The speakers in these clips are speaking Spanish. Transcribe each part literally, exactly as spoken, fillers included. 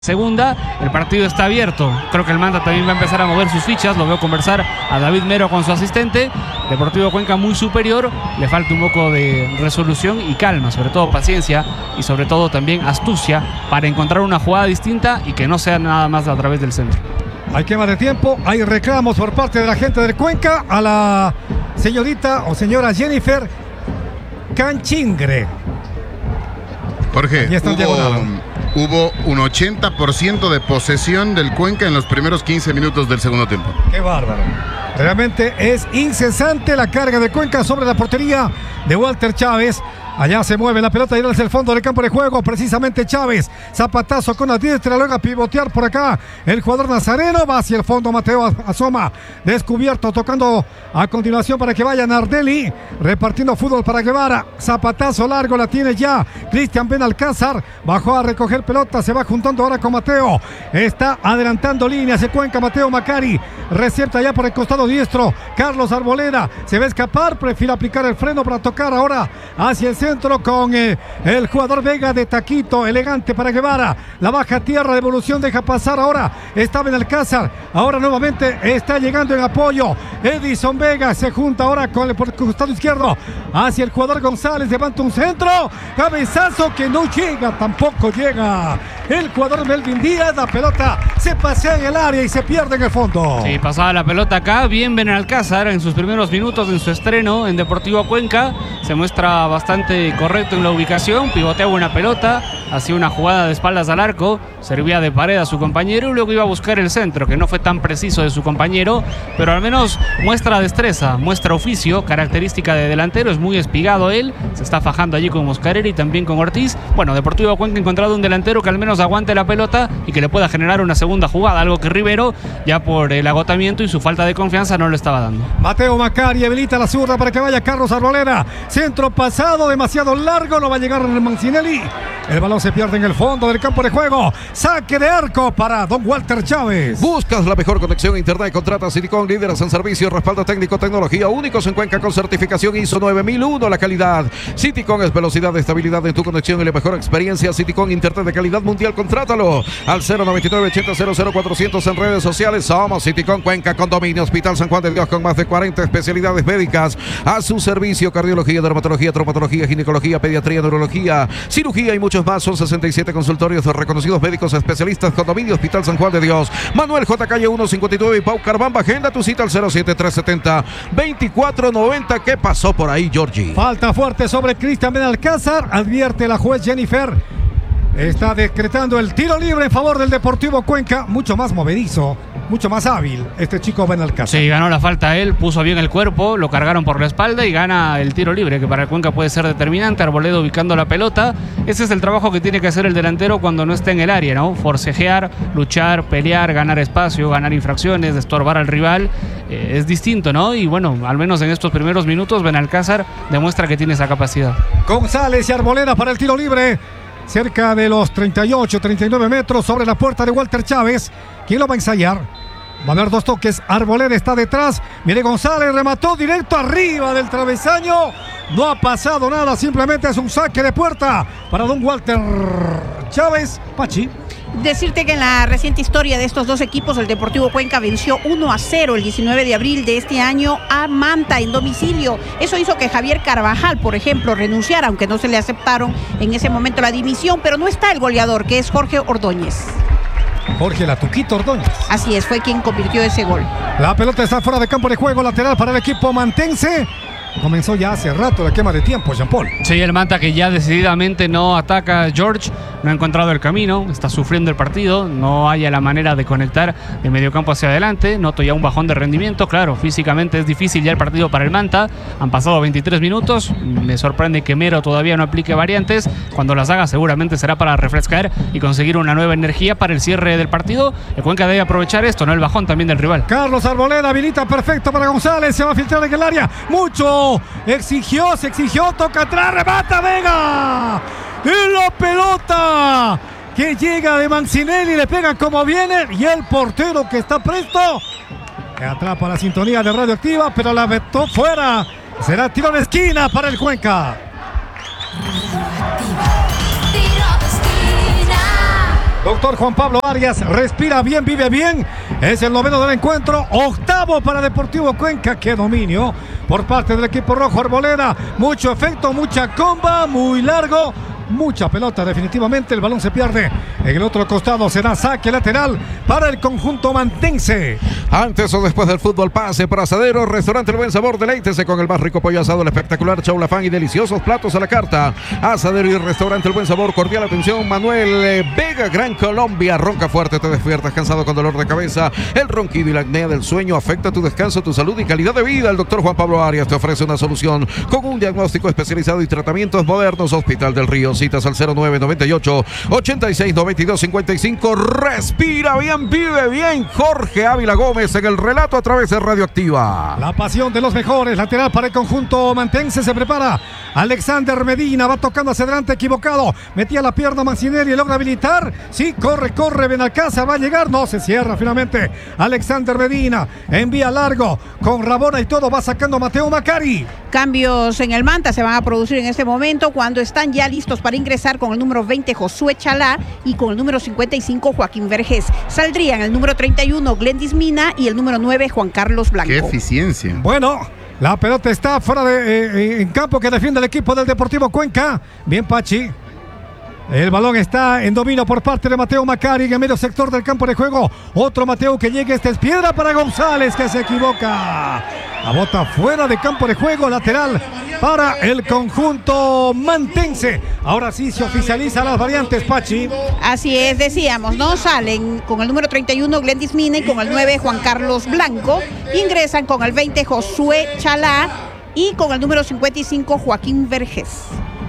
Segunda, el partido está abierto. Creo que el Manta también va a empezar a mover sus fichas. Lo veo conversar a David Mero con su asistente. Deportivo Cuenca muy superior. Le falta un poco de resolución y calma, sobre todo paciencia y sobre todo también astucia para encontrar una jugada distinta y que no sea nada más a través del centro. Hay quema de tiempo, hay reclamos por parte de la gente del Cuenca a la señorita o señora Jennifer Canchingre. Jorge, hubo, hubo un ochenta por ciento de posesión del Cuenca en los primeros quince minutos del segundo tiempo. ¡Qué bárbaro! Realmente es incesante la carga de Cuenca sobre la portería de Walter Chávez. Allá se mueve la pelota y hacia el fondo del campo de juego. Precisamente Chávez. Zapatazo con la diestra. Luego a pivotear por acá. El jugador nazareno va hacia el fondo. Mateo asoma. Descubierto. Tocando a continuación para que vaya Nardelli. Repartiendo fútbol para Guevara. Zapatazo largo. La tiene ya Cristian Benalcázar. Bajó a recoger pelota. Se va juntando ahora con Mateo. Está adelantando líneas. Se Cuenca. Mateo Macari. Recepta ya por el costado diestro. Carlos Arboleda. Se va a escapar. Prefiere aplicar el freno para tocar ahora hacia el centro con eh, el jugador Vega de taquito, elegante para Guevara, la baja tierra, devolución, deja pasar ahora, está Benalcázar, ahora nuevamente está llegando en apoyo, Edison Vega se junta ahora con el, por el costado izquierdo, hacia el jugador González, levanta un centro, cabezazo que no llega, tampoco llega el jugador Melvin Díaz, la pelota se pasea en el área y se pierde en el fondo. Sí, pasaba la pelota acá, bien Benalcázar en sus primeros minutos en su estreno en Deportivo Cuenca, se muestra bastante correcto en la ubicación, pivotea buena pelota, hacía una jugada de espaldas al arco, servía de pared a su compañero y luego iba a buscar el centro, que no fue tan preciso de su compañero, pero al menos muestra destreza, muestra oficio, característica de delantero, es muy espigado él, se está fajando allí con Moscarera y también con Ortiz. Bueno, Deportivo Cuenca ha encontrado un delantero que al menos aguante la pelota y que le pueda generar una segunda jugada, algo que Rivero, ya por el agotamiento y su falta de confianza, no lo estaba dando. Mateo Macari habilita la zurda para que vaya Carlos Arboleda, centro pasado, demasiado largo, no va a llegar el Mancinelli. El balón se pierde en el fondo del campo de juego. Saque de arco para don Walter Chávez. Buscas la mejor conexión a internet. Contrata Citycom, líderes en servicio, respaldo técnico, tecnología, únicos en Cuenca con certificación I S O nueve mil uno. La calidad. Citycom es velocidad, estabilidad en tu conexión y la mejor experiencia. Citycom, internet de calidad mundial. Contrátalo al cero noventa y nueve ochenta cero cero cuatrocientos en redes sociales. Somos Citycom Cuenca Condominio, Hospital San Juan de Dios con más de cuarenta especialidades médicas a su servicio. Cardiología, dermatología, traumatología, ginecología, pediatría, neurología, cirugía y muchos más. Son sesenta y siete consultorios de reconocidos médicos especialistas. Condominio Hospital San Juan de Dios. Manuel J. Calle ciento cincuenta y nueve y Pau Carbamba. Agenda tu cita al cero siete tres setenta veinticuatro noventa. ¿Qué pasó por ahí, Georgie? Falta fuerte sobre Cristian Benalcázar. Advierte la juez Jennifer. Está decretando el tiro libre en favor del Deportivo Cuenca. Mucho más movedizo, mucho más hábil este chico Benalcázar. Sí, ganó la falta él, puso bien el cuerpo, lo cargaron por la espalda y gana el tiro libre, que para el Cuenca puede ser determinante. Arboleda ubicando la pelota. Ese es el trabajo que tiene que hacer el delantero cuando no esté en el área, ¿no? Forcejear, luchar, pelear, ganar espacio, ganar infracciones, estorbar al rival. Eh, es distinto, ¿no? Y bueno, al menos en estos primeros minutos Benalcázar demuestra que tiene esa capacidad. González y Arboleda para el tiro libre. Cerca de los treinta y ocho, treinta y nueve metros sobre la puerta de Walter Chávez. ¿Quién lo va a ensayar? Va a haber dos toques. Arboleda está detrás. Mire, González remató directo arriba del travesaño. No ha pasado nada. Simplemente es un saque de puerta para don Walter Chávez. Pachi. Decirte que en la reciente historia de estos dos equipos, el Deportivo Cuenca venció uno a cero el diecinueve de abril de este año a Manta en domicilio. Eso hizo que Javier Carvajal, por ejemplo, renunciara, aunque no se le aceptaron en ese momento la dimisión, pero no está el goleador, que es Jorge Ordóñez. Jorge Latuquito Ordóñez. Así es, fue quien convirtió ese gol. La pelota está fuera de campo de juego, lateral para el equipo mantense. Comenzó ya hace rato la quema de tiempo, Jean Paul. Sí, el Manta que ya decididamente no ataca a George, no ha encontrado el camino, está sufriendo el partido, no haya la manera de conectar de mediocampo hacia adelante, noto ya un bajón de rendimiento, claro, físicamente es difícil ya el partido para el Manta, han pasado veintitrés minutos, me sorprende que Mero todavía no aplique variantes, cuando las haga seguramente será para refrescar y conseguir una nueva energía para el cierre del partido. El Cuenca debe aprovechar esto, no el bajón también del rival. Carlos Arboleda habilita perfecto para González, se va a filtrar en el área, mucho. Exigió, se exigió, toca atrás, remata Vega. Y la pelota que llega de Mancinelli, le pega como viene. Y el portero que está presto, que atrapa la sintonía de Radioactiva, pero la vetó fuera. Será tiro de esquina para el Cuenca. Doctor Juan Pablo Arias, respira bien, vive bien. Es el noveno del encuentro, octavo para Deportivo Cuenca. Qué dominio por parte del equipo rojo Arboleda. Mucho efecto, mucha comba, muy largo. Mucha pelota, definitivamente el balón se pierde. En el otro costado será saque lateral para el conjunto mantense. Antes o después del fútbol, pase por Asadero, Restaurante El Buen Sabor, deleítese con el más rico pollo asado, el espectacular chaulafán y deliciosos platos a la carta. Asadero y Restaurante El Buen Sabor, cordial atención, Manuel eh, Vega, Gran Colombia. Ronca fuerte, te despiertas cansado con dolor de cabeza. El ronquido y la apnea del sueño afecta tu descanso, tu salud y calidad de vida. El doctor Juan Pablo Arias te ofrece una solución con un diagnóstico especializado y tratamientos modernos. Hospital del Río. Citas al cero nueve noventa y ocho, ochenta y seis, noventa y dos, cincuenta y cinco. Respira bien, vive bien. Jorge Ávila Gómez en el relato a través de Radioactiva. La pasión de los mejores. Lateral para el conjunto mantense. Se prepara Alexander Medina. Va tocando hacia adelante, equivocado. Metía la pierna Mancinelli y logra habilitar. Sí, corre, corre. Benalcázar va a llegar. No, se cierra finalmente. Alexander Medina envía largo con Rabona y todo. Va sacando Mateo Macari. Cambios en el Manta se van a producir en este momento cuando están ya listos para ingresar con el número veinte Josué Chalá y con el número cincuenta y cinco Joaquín Vergés. Saldrían el número treinta y uno Glendis Mina y el número nueve Juan Carlos Blanco. ¡Qué eficiencia! Bueno, la pelota está fuera de eh, en campo que defiende el equipo del Deportivo Cuenca. Bien, Pachi. El balón está en dominio por parte de Mateo Macari en el medio sector del campo de juego. Otro Mateo que llega, esta es piedra para González que se equivoca. La bota fuera de campo de juego, lateral para el conjunto mantense. Ahora sí se oficializan las variantes, Pachi. Así es, decíamos, ¿no? Salen con el número treinta y uno Glendis Mina y con el nueve Juan Carlos Blanco. Ingresan con el veinte Josué Chalá y con el número cincuenta y cinco Joaquín Vergés.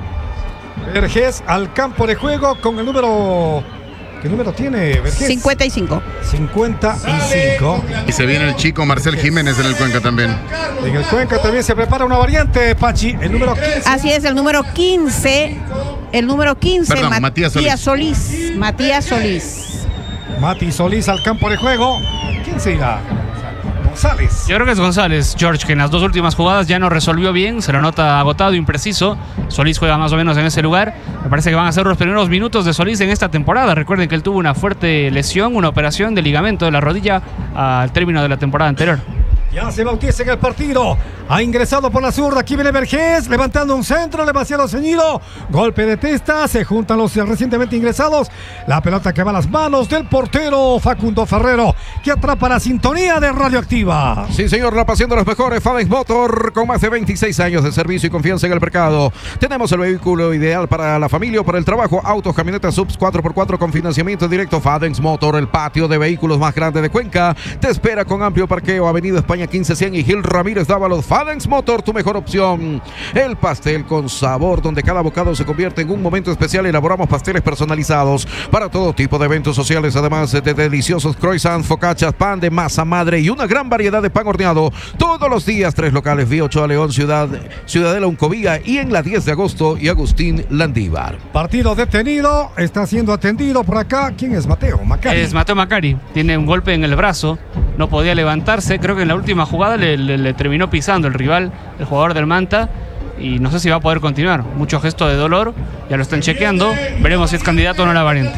Vergés al campo de juego con el número... ¿Qué número tiene Vergés? cincuenta y cinco. cincuenta y cinco. Y se viene el chico Marcel Jiménez en el Cuenca también. En el Cuenca también se prepara una variante, Pachi. El número quince. Así es, el número quince. El número quince, Perdón, Mat- Matías Solís. Solís. Matías Solís. Mati Solís al campo de juego. ¿Quién se irá? González. Yo creo que es González, George, que en las dos últimas jugadas ya no resolvió bien, se lo nota agotado, impreciso. Solís juega más o menos en ese lugar. Me parece que van a ser los primeros minutos de Solís en esta temporada. Recuerden que él tuvo una fuerte lesión, una operación de ligamento de la rodilla al término de la temporada anterior. Ya se bautiza en el partido. Ha ingresado por la zurda. Aquí viene Vergés. Levantando un centro. Demasiado ceñido. Golpe de testa. Se juntan los recientemente ingresados. La pelota que va a las manos del portero Facundo Ferrero, que atrapa la sintonía de Radioactiva. Sí, señor, la pasión de los mejores. Fadex Motor, con más de veintiséis años de servicio y confianza en el mercado. Tenemos el vehículo ideal para la familia o para el trabajo. Autos, camionetas, subs cuatro por cuatro con financiamiento directo. Fadex Motor, el patio de vehículos más grande de Cuenca. Te espera con amplio parqueo. Avenida España quince cien y Gil Ramírez Dávalos. Fadex Motor, tu mejor opción. El pastel con sabor, donde cada bocado se convierte en un momento especial. Elaboramos pasteles personalizados para todo tipo de eventos sociales, además de deliciosos croissants, focachas, pan de masa madre y una gran variedad de pan horneado. Todos los días, tres locales: Vía Ochoa León, Ciudad, Ciudadela Uncovía y en la diez de agosto y Agustín Landívar. Partido detenido, está siendo atendido por acá. ¿Quién es Mateo Macari? Es Mateo Macari, tiene un golpe en el brazo, no podía levantarse. Creo que en la última jugada le, le, le terminó pisando el rival, el jugador del Manta, y no sé si va a poder continuar. Mucho gesto de dolor, ya lo están chequeando. Veremos si es candidato o no a la variante.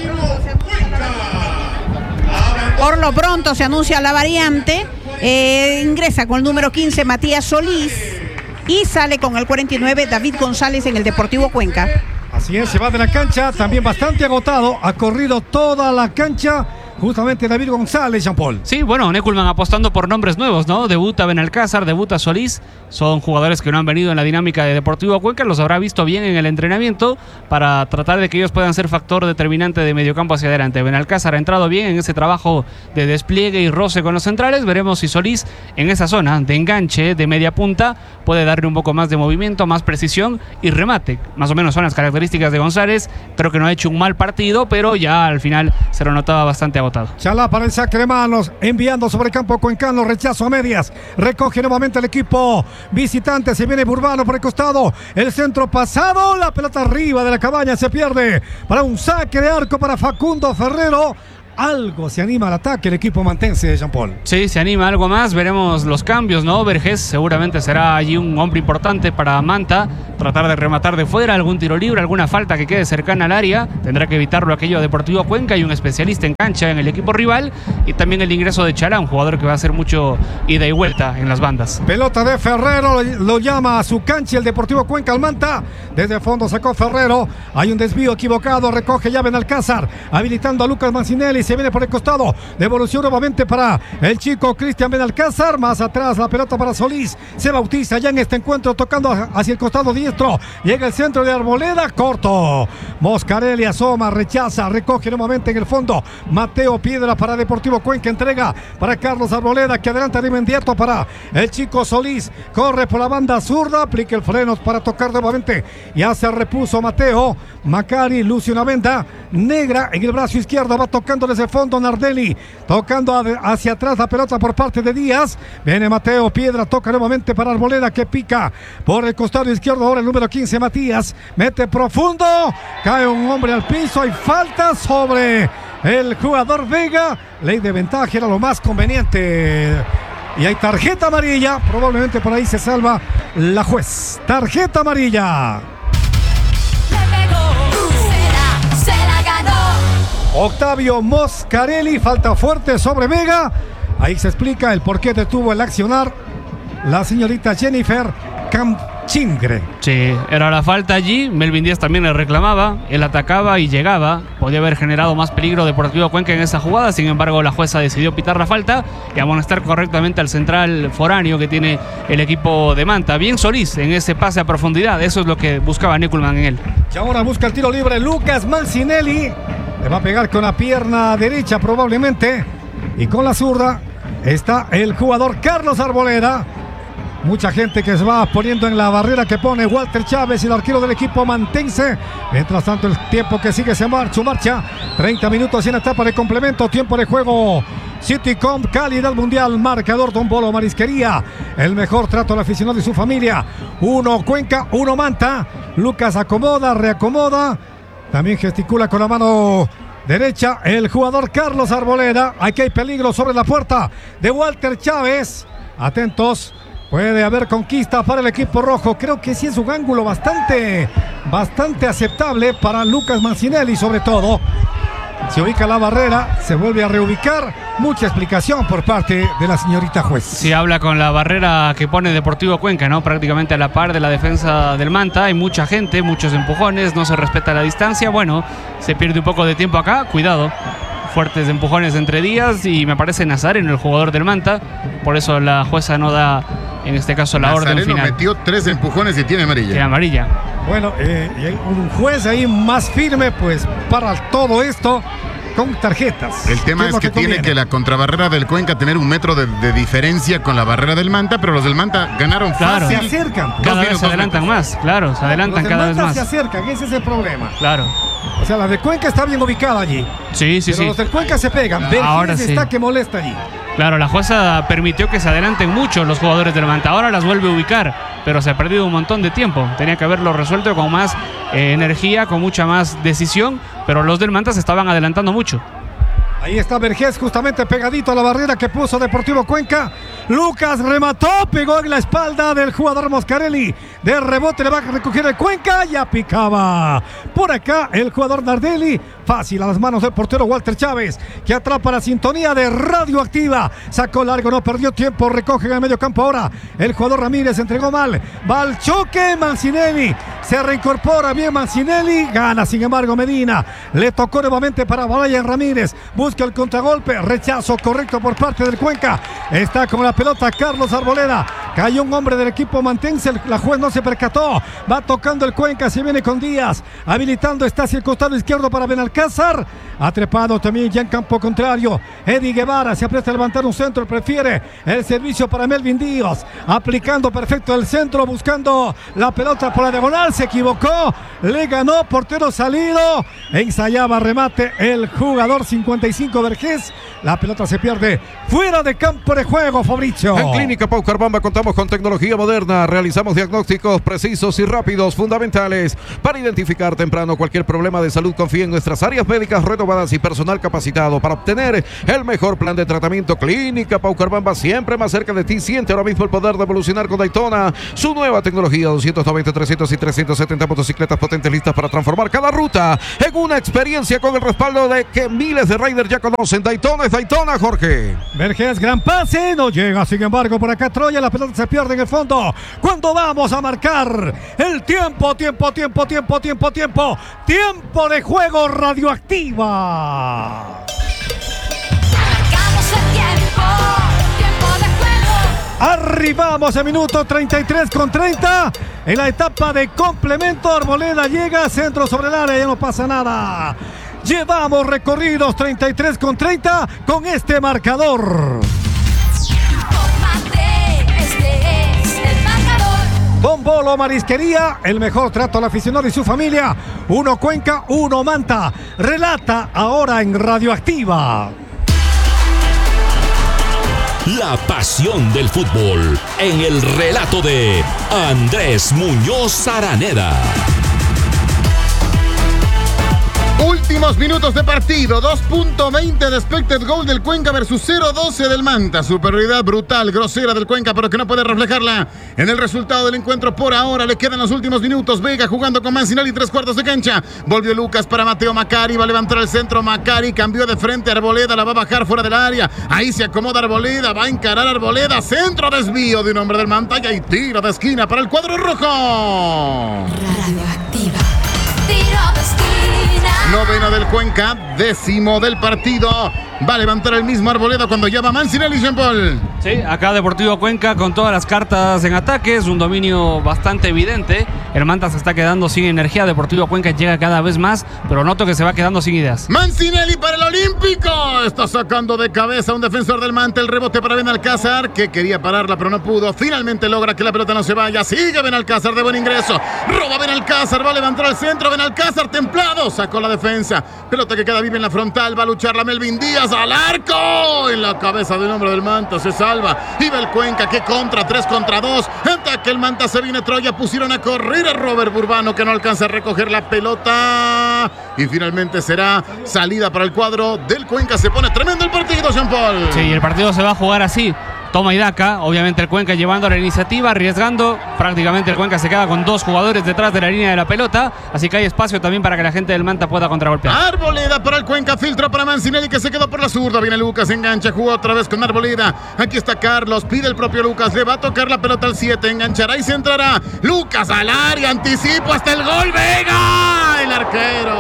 Por lo pronto se anuncia la variante. Eh, ingresa con el número quince Matías Solís y sale con el cuarenta y nueve David González en el Deportivo Cuenca. Así es, se va de la cancha, también bastante agotado, ha corrido toda la cancha. Justamente David González, Jean Paul. Sí, bueno, Neckelman apostando por nombres nuevos, ¿no? Debuta Benalcázar, debuta Solís. Son jugadores que no han venido en la dinámica de Deportivo Cuenca. Los habrá visto bien en el entrenamiento para tratar de que ellos puedan ser factor determinante de mediocampo hacia adelante. Benalcázar ha entrado bien en ese trabajo de despliegue y roce con los centrales. Veremos si Solís en esa zona de enganche, de media punta, puede darle un poco más de movimiento, más precisión y remate. Más o menos son las características de González. Creo que no ha hecho un mal partido, pero ya al final se lo notaba bastante agotado. Chalá para el saque de manos, enviando sobre el campo cuencano, rechazo a medias, recoge nuevamente el equipo visitante, se viene Burbano por el costado, el centro pasado, la pelota arriba de la cabaña, se pierde para un saque de arco para Facundo Ferrero. algo se anima al ataque el equipo mantense, Jean Paul. Sí, se anima algo más, veremos los cambios, ¿no? Vergés seguramente será allí un hombre importante para Manta, tratar de rematar de fuera, algún tiro libre, alguna falta que quede cercana al área, tendrá que evitarlo aquello Deportivo Cuenca y un especialista en cancha en el equipo rival, y también el ingreso de Chalá, un jugador que va a hacer mucho ida y vuelta en las bandas. Pelota de Ferrero, lo llama a su cancha el Deportivo Cuenca al Manta, desde el fondo sacó Ferrero, hay un desvío equivocado, recoge ya Benalcázar, habilitando a Lucas Mancinelli, se viene por el costado, devolución nuevamente para el chico Cristian Benalcázar, más atrás la pelota para Solís, se bautiza ya en este encuentro tocando hacia el costado diestro, llega el centro de Arboleda, corto, Moscarelli asoma, rechaza, recoge nuevamente en el fondo, Mateo Piedra para Deportivo Cuenca, entrega para Carlos Arboleda que adelanta de inmediato para el chico Solís, corre por la banda zurda, aplica el freno para tocar nuevamente, ya se repuso Mateo, Macari, luce una venda negra en el brazo izquierdo, va tocando desde el fondo Nardelli, tocando hacia atrás la pelota por parte de Díaz, viene Mateo Piedra, toca nuevamente para Arboleda que pica por el costado izquierdo, ahora el número quince Matías, mete profundo, cae un hombre al piso, hay falta sobre el jugador Vega, ley de ventaja era lo más conveniente. Y hay tarjeta amarilla, probablemente por ahí se salva la juez. Tarjeta amarilla. Octavio Moscarelli, falta fuerte sobre Vega. Ahí se explica el por qué detuvo el accionar la señorita Jennifer Campchingre. Sí, era la falta allí. Melvin Díaz también le reclamaba. Él atacaba y llegaba. Podía haber generado más peligro Deportivo Cuenca en esa jugada. Sin embargo, la jueza decidió pitar la falta y amonestar correctamente al central foráneo que tiene el equipo de Manta. Bien Solís en ese pase a profundidad. Eso es lo que buscaba Nickelman en él. Y ahora busca el tiro libre Lucas Mancinelli. Le va a pegar con la pierna derecha probablemente. Y con la zurda está el jugador Carlos Arboleda. Mucha gente que se va poniendo en la barrera que pone Walter Chávez, el arquero del equipo mantense. Mientras tanto, el tiempo que sigue se marcha, marcha. treinta minutos en etapa de complemento. Tiempo de juego. Citycom, calidad mundial. Marcador Don Bolo Marisquería. El mejor trato al aficionado y su familia. Uno Cuenca, uno Manta. Lucas acomoda, reacomoda. También gesticula con la mano derecha el jugador Carlos Arboleda. Aquí hay peligro sobre la puerta de Walter Chávez. Atentos. Puede haber conquista para el equipo rojo. Creo que sí es un ángulo bastante, bastante aceptable para Lucas Mancinelli, sobre todo. Se ubica la barrera, se vuelve a reubicar. Mucha explicación por parte de la señorita juez. Sí, habla con la barrera que pone Deportivo Cuenca, ¿no? Prácticamente a la par de la defensa del Manta. Hay mucha gente, muchos empujones, no se respeta la distancia. Bueno, se pierde un poco de tiempo acá. Cuidado. Fuertes empujones entre Díaz y me parece Nazareno, el jugador del Manta. Por eso la jueza no da, en este caso, la Nazareno orden final. Metió tres empujones y tiene amarilla. Tiene amarilla. Bueno, eh, y hay un juez ahí más firme, pues, para todo esto con tarjetas. El tema es, es que, que tiene que la contrabarrera del Cuenca tener un metro de, de diferencia con la barrera del Manta, pero los del Manta ganaron claro. fácil. Se acercan. Cada vez se adelantan metros. más, claro, se adelantan los cada del vez Manta más. se acercan, ese es el problema. Claro. O sea, la de Cuenca está bien ubicada allí. Sí, sí, pero sí. los del Cuenca se pegan. Vergés Ahora sí. está que molesta allí. Claro, la jueza permitió que se adelanten mucho los jugadores del Manta. Ahora las vuelve a ubicar, pero se ha perdido un montón de tiempo. Tenía que haberlo resuelto con más eh, energía, con mucha más decisión, pero los del Manta se estaban adelantando mucho. Ahí está Vergés justamente pegadito a la barrera que puso Deportivo Cuenca. Lucas remató, pegó en la espalda del jugador Moscarelli. De rebote le va a recoger el Cuenca, ya picaba. Por acá el jugador Nardelli. Fácil a las manos del portero Walter Chávez, que atrapa la sintonía de Radioactiva. Sacó largo, no perdió tiempo, recoge en el medio campo ahora. El jugador Ramírez entregó mal. Va al choque Mancinelli. Se reincorpora bien Mancinelli. Gana sin embargo Medina. Le tocó nuevamente para Brian Ramírez. Busca el contragolpe. Rechazo correcto por parte del Cuenca. Está con la pelota Carlos Arboleda. Cayó un hombre del equipo mantense. La juez no se percató. Va tocando el Cuenca. Se viene con Díaz. Habilitando está hacia el costado izquierdo para Benalcázar. Ha trepado también ya en campo contrario. Eddie Guevara se aprieta a levantar un centro. Prefiere el servicio para Melvin Díaz. Aplicando perfecto el centro. Buscando la pelota por la diagonal. Se equivocó. Le ganó. Portero salido. Ensayaba remate el jugador cincuenta y cinco Vergés. La pelota se pierde fuera de campo de juego, Fabricio. En Clínica Paucar Bamba contamos Contamos con tecnología moderna, realizamos diagnósticos precisos y rápidos, fundamentales para identificar temprano cualquier problema de salud. Confía en nuestras áreas médicas renovadas y personal capacitado para obtener el mejor plan de tratamiento. Clínica Paucarbamba, siempre más cerca de ti. Siente ahora mismo el poder de evolucionar con Daytona, su nueva tecnología, doscientos noventa, trescientos y trescientos setenta motocicletas potentes listas para transformar cada ruta en una experiencia, con el respaldo de que miles de riders ya conocen. Daytona es Daytona, Jorge. Vergés, gran pase, no llega, sin embargo, por acá Troya, la pelota se pierde en el fondo. Cuando vamos a marcar el tiempo, tiempo, tiempo, tiempo, tiempo, tiempo, tiempo de juego Radioactiva. Marcamos el tiempo, tiempo de juego. Arribamos a minuto treinta y tres con treinta en la etapa de complemento. Arboleda llega, centro sobre el área, ya no pasa nada. Llevamos recorridos treinta y tres con treinta con este marcador. Don Bolo Marisquería, el mejor trato al aficionado y su familia. Uno Cuenca, uno Manta. Relata ahora en Radioactiva. La pasión del fútbol en el relato de Andrés Muñoz Araneda. Últimos minutos de partido, dos punto veinte de expected goal del Cuenca versus cero punto doce del Manta. Superioridad brutal, grosera del Cuenca, pero que no puede reflejarla en el resultado del encuentro por ahora. Le quedan los últimos minutos. Vega jugando con Mancinelli, tres cuartos de cancha. Volvió Lucas para Mateo Macari, va a levantar el centro. Macari cambió de frente, Arboleda la va a bajar fuera del área. Ahí se acomoda Arboleda, va a encarar Arboleda. Centro, desvío de un hombre del Manta y tiro de esquina para el cuadro rojo. Radioactiva. Tiro de esquina. Noveno del Cuenca, décimo del partido. Va a levantar el mismo Arboleda cuando llama Mancinelli, Jean Paul. Sí, acá Deportivo Cuenca con todas las cartas en ataque, es un dominio bastante evidente. El Manta se está quedando sin energía, Deportivo Cuenca llega cada vez más, pero noto que se va quedando sin ideas. Mancinelli para el Olímpico, está sacando de cabeza un defensor del Manta, el rebote para Benalcázar, que quería pararla pero no pudo. Finalmente logra que la pelota no se vaya, sigue Benalcázar de buen ingreso, roba Benalcázar, va a levantar al centro, Benalcázar templado, sacó la defensa, pelota que queda viva en la frontal, va a luchar la Melvin Díaz al arco, en la cabeza del hombre del Manta, se salva, y va el Cuenca que contra tres contra dos, ataque el Manta, se viene Troya, pusieron a correr a Robert Burbano que no alcanza a recoger la pelota, y finalmente será salida para el cuadro del Cuenca. Se pone tremendo el partido, Jean Paul. Sí, el partido se va a jugar así. Toma y daca, obviamente el Cuenca llevando la iniciativa, arriesgando, prácticamente el Cuenca se queda con dos jugadores detrás de la línea de la pelota, así que hay espacio también para que la gente del Manta pueda contragolpear. Arboleda para el Cuenca, filtro para Mancinelli que se quedó por la zurda, viene Lucas, engancha, jugó otra vez con Arboleda, aquí está Carlos, pide el propio Lucas, le va a tocar la pelota al siete, enganchará y se entrará, Lucas al área, anticipo hasta el gol, Vega, el arquero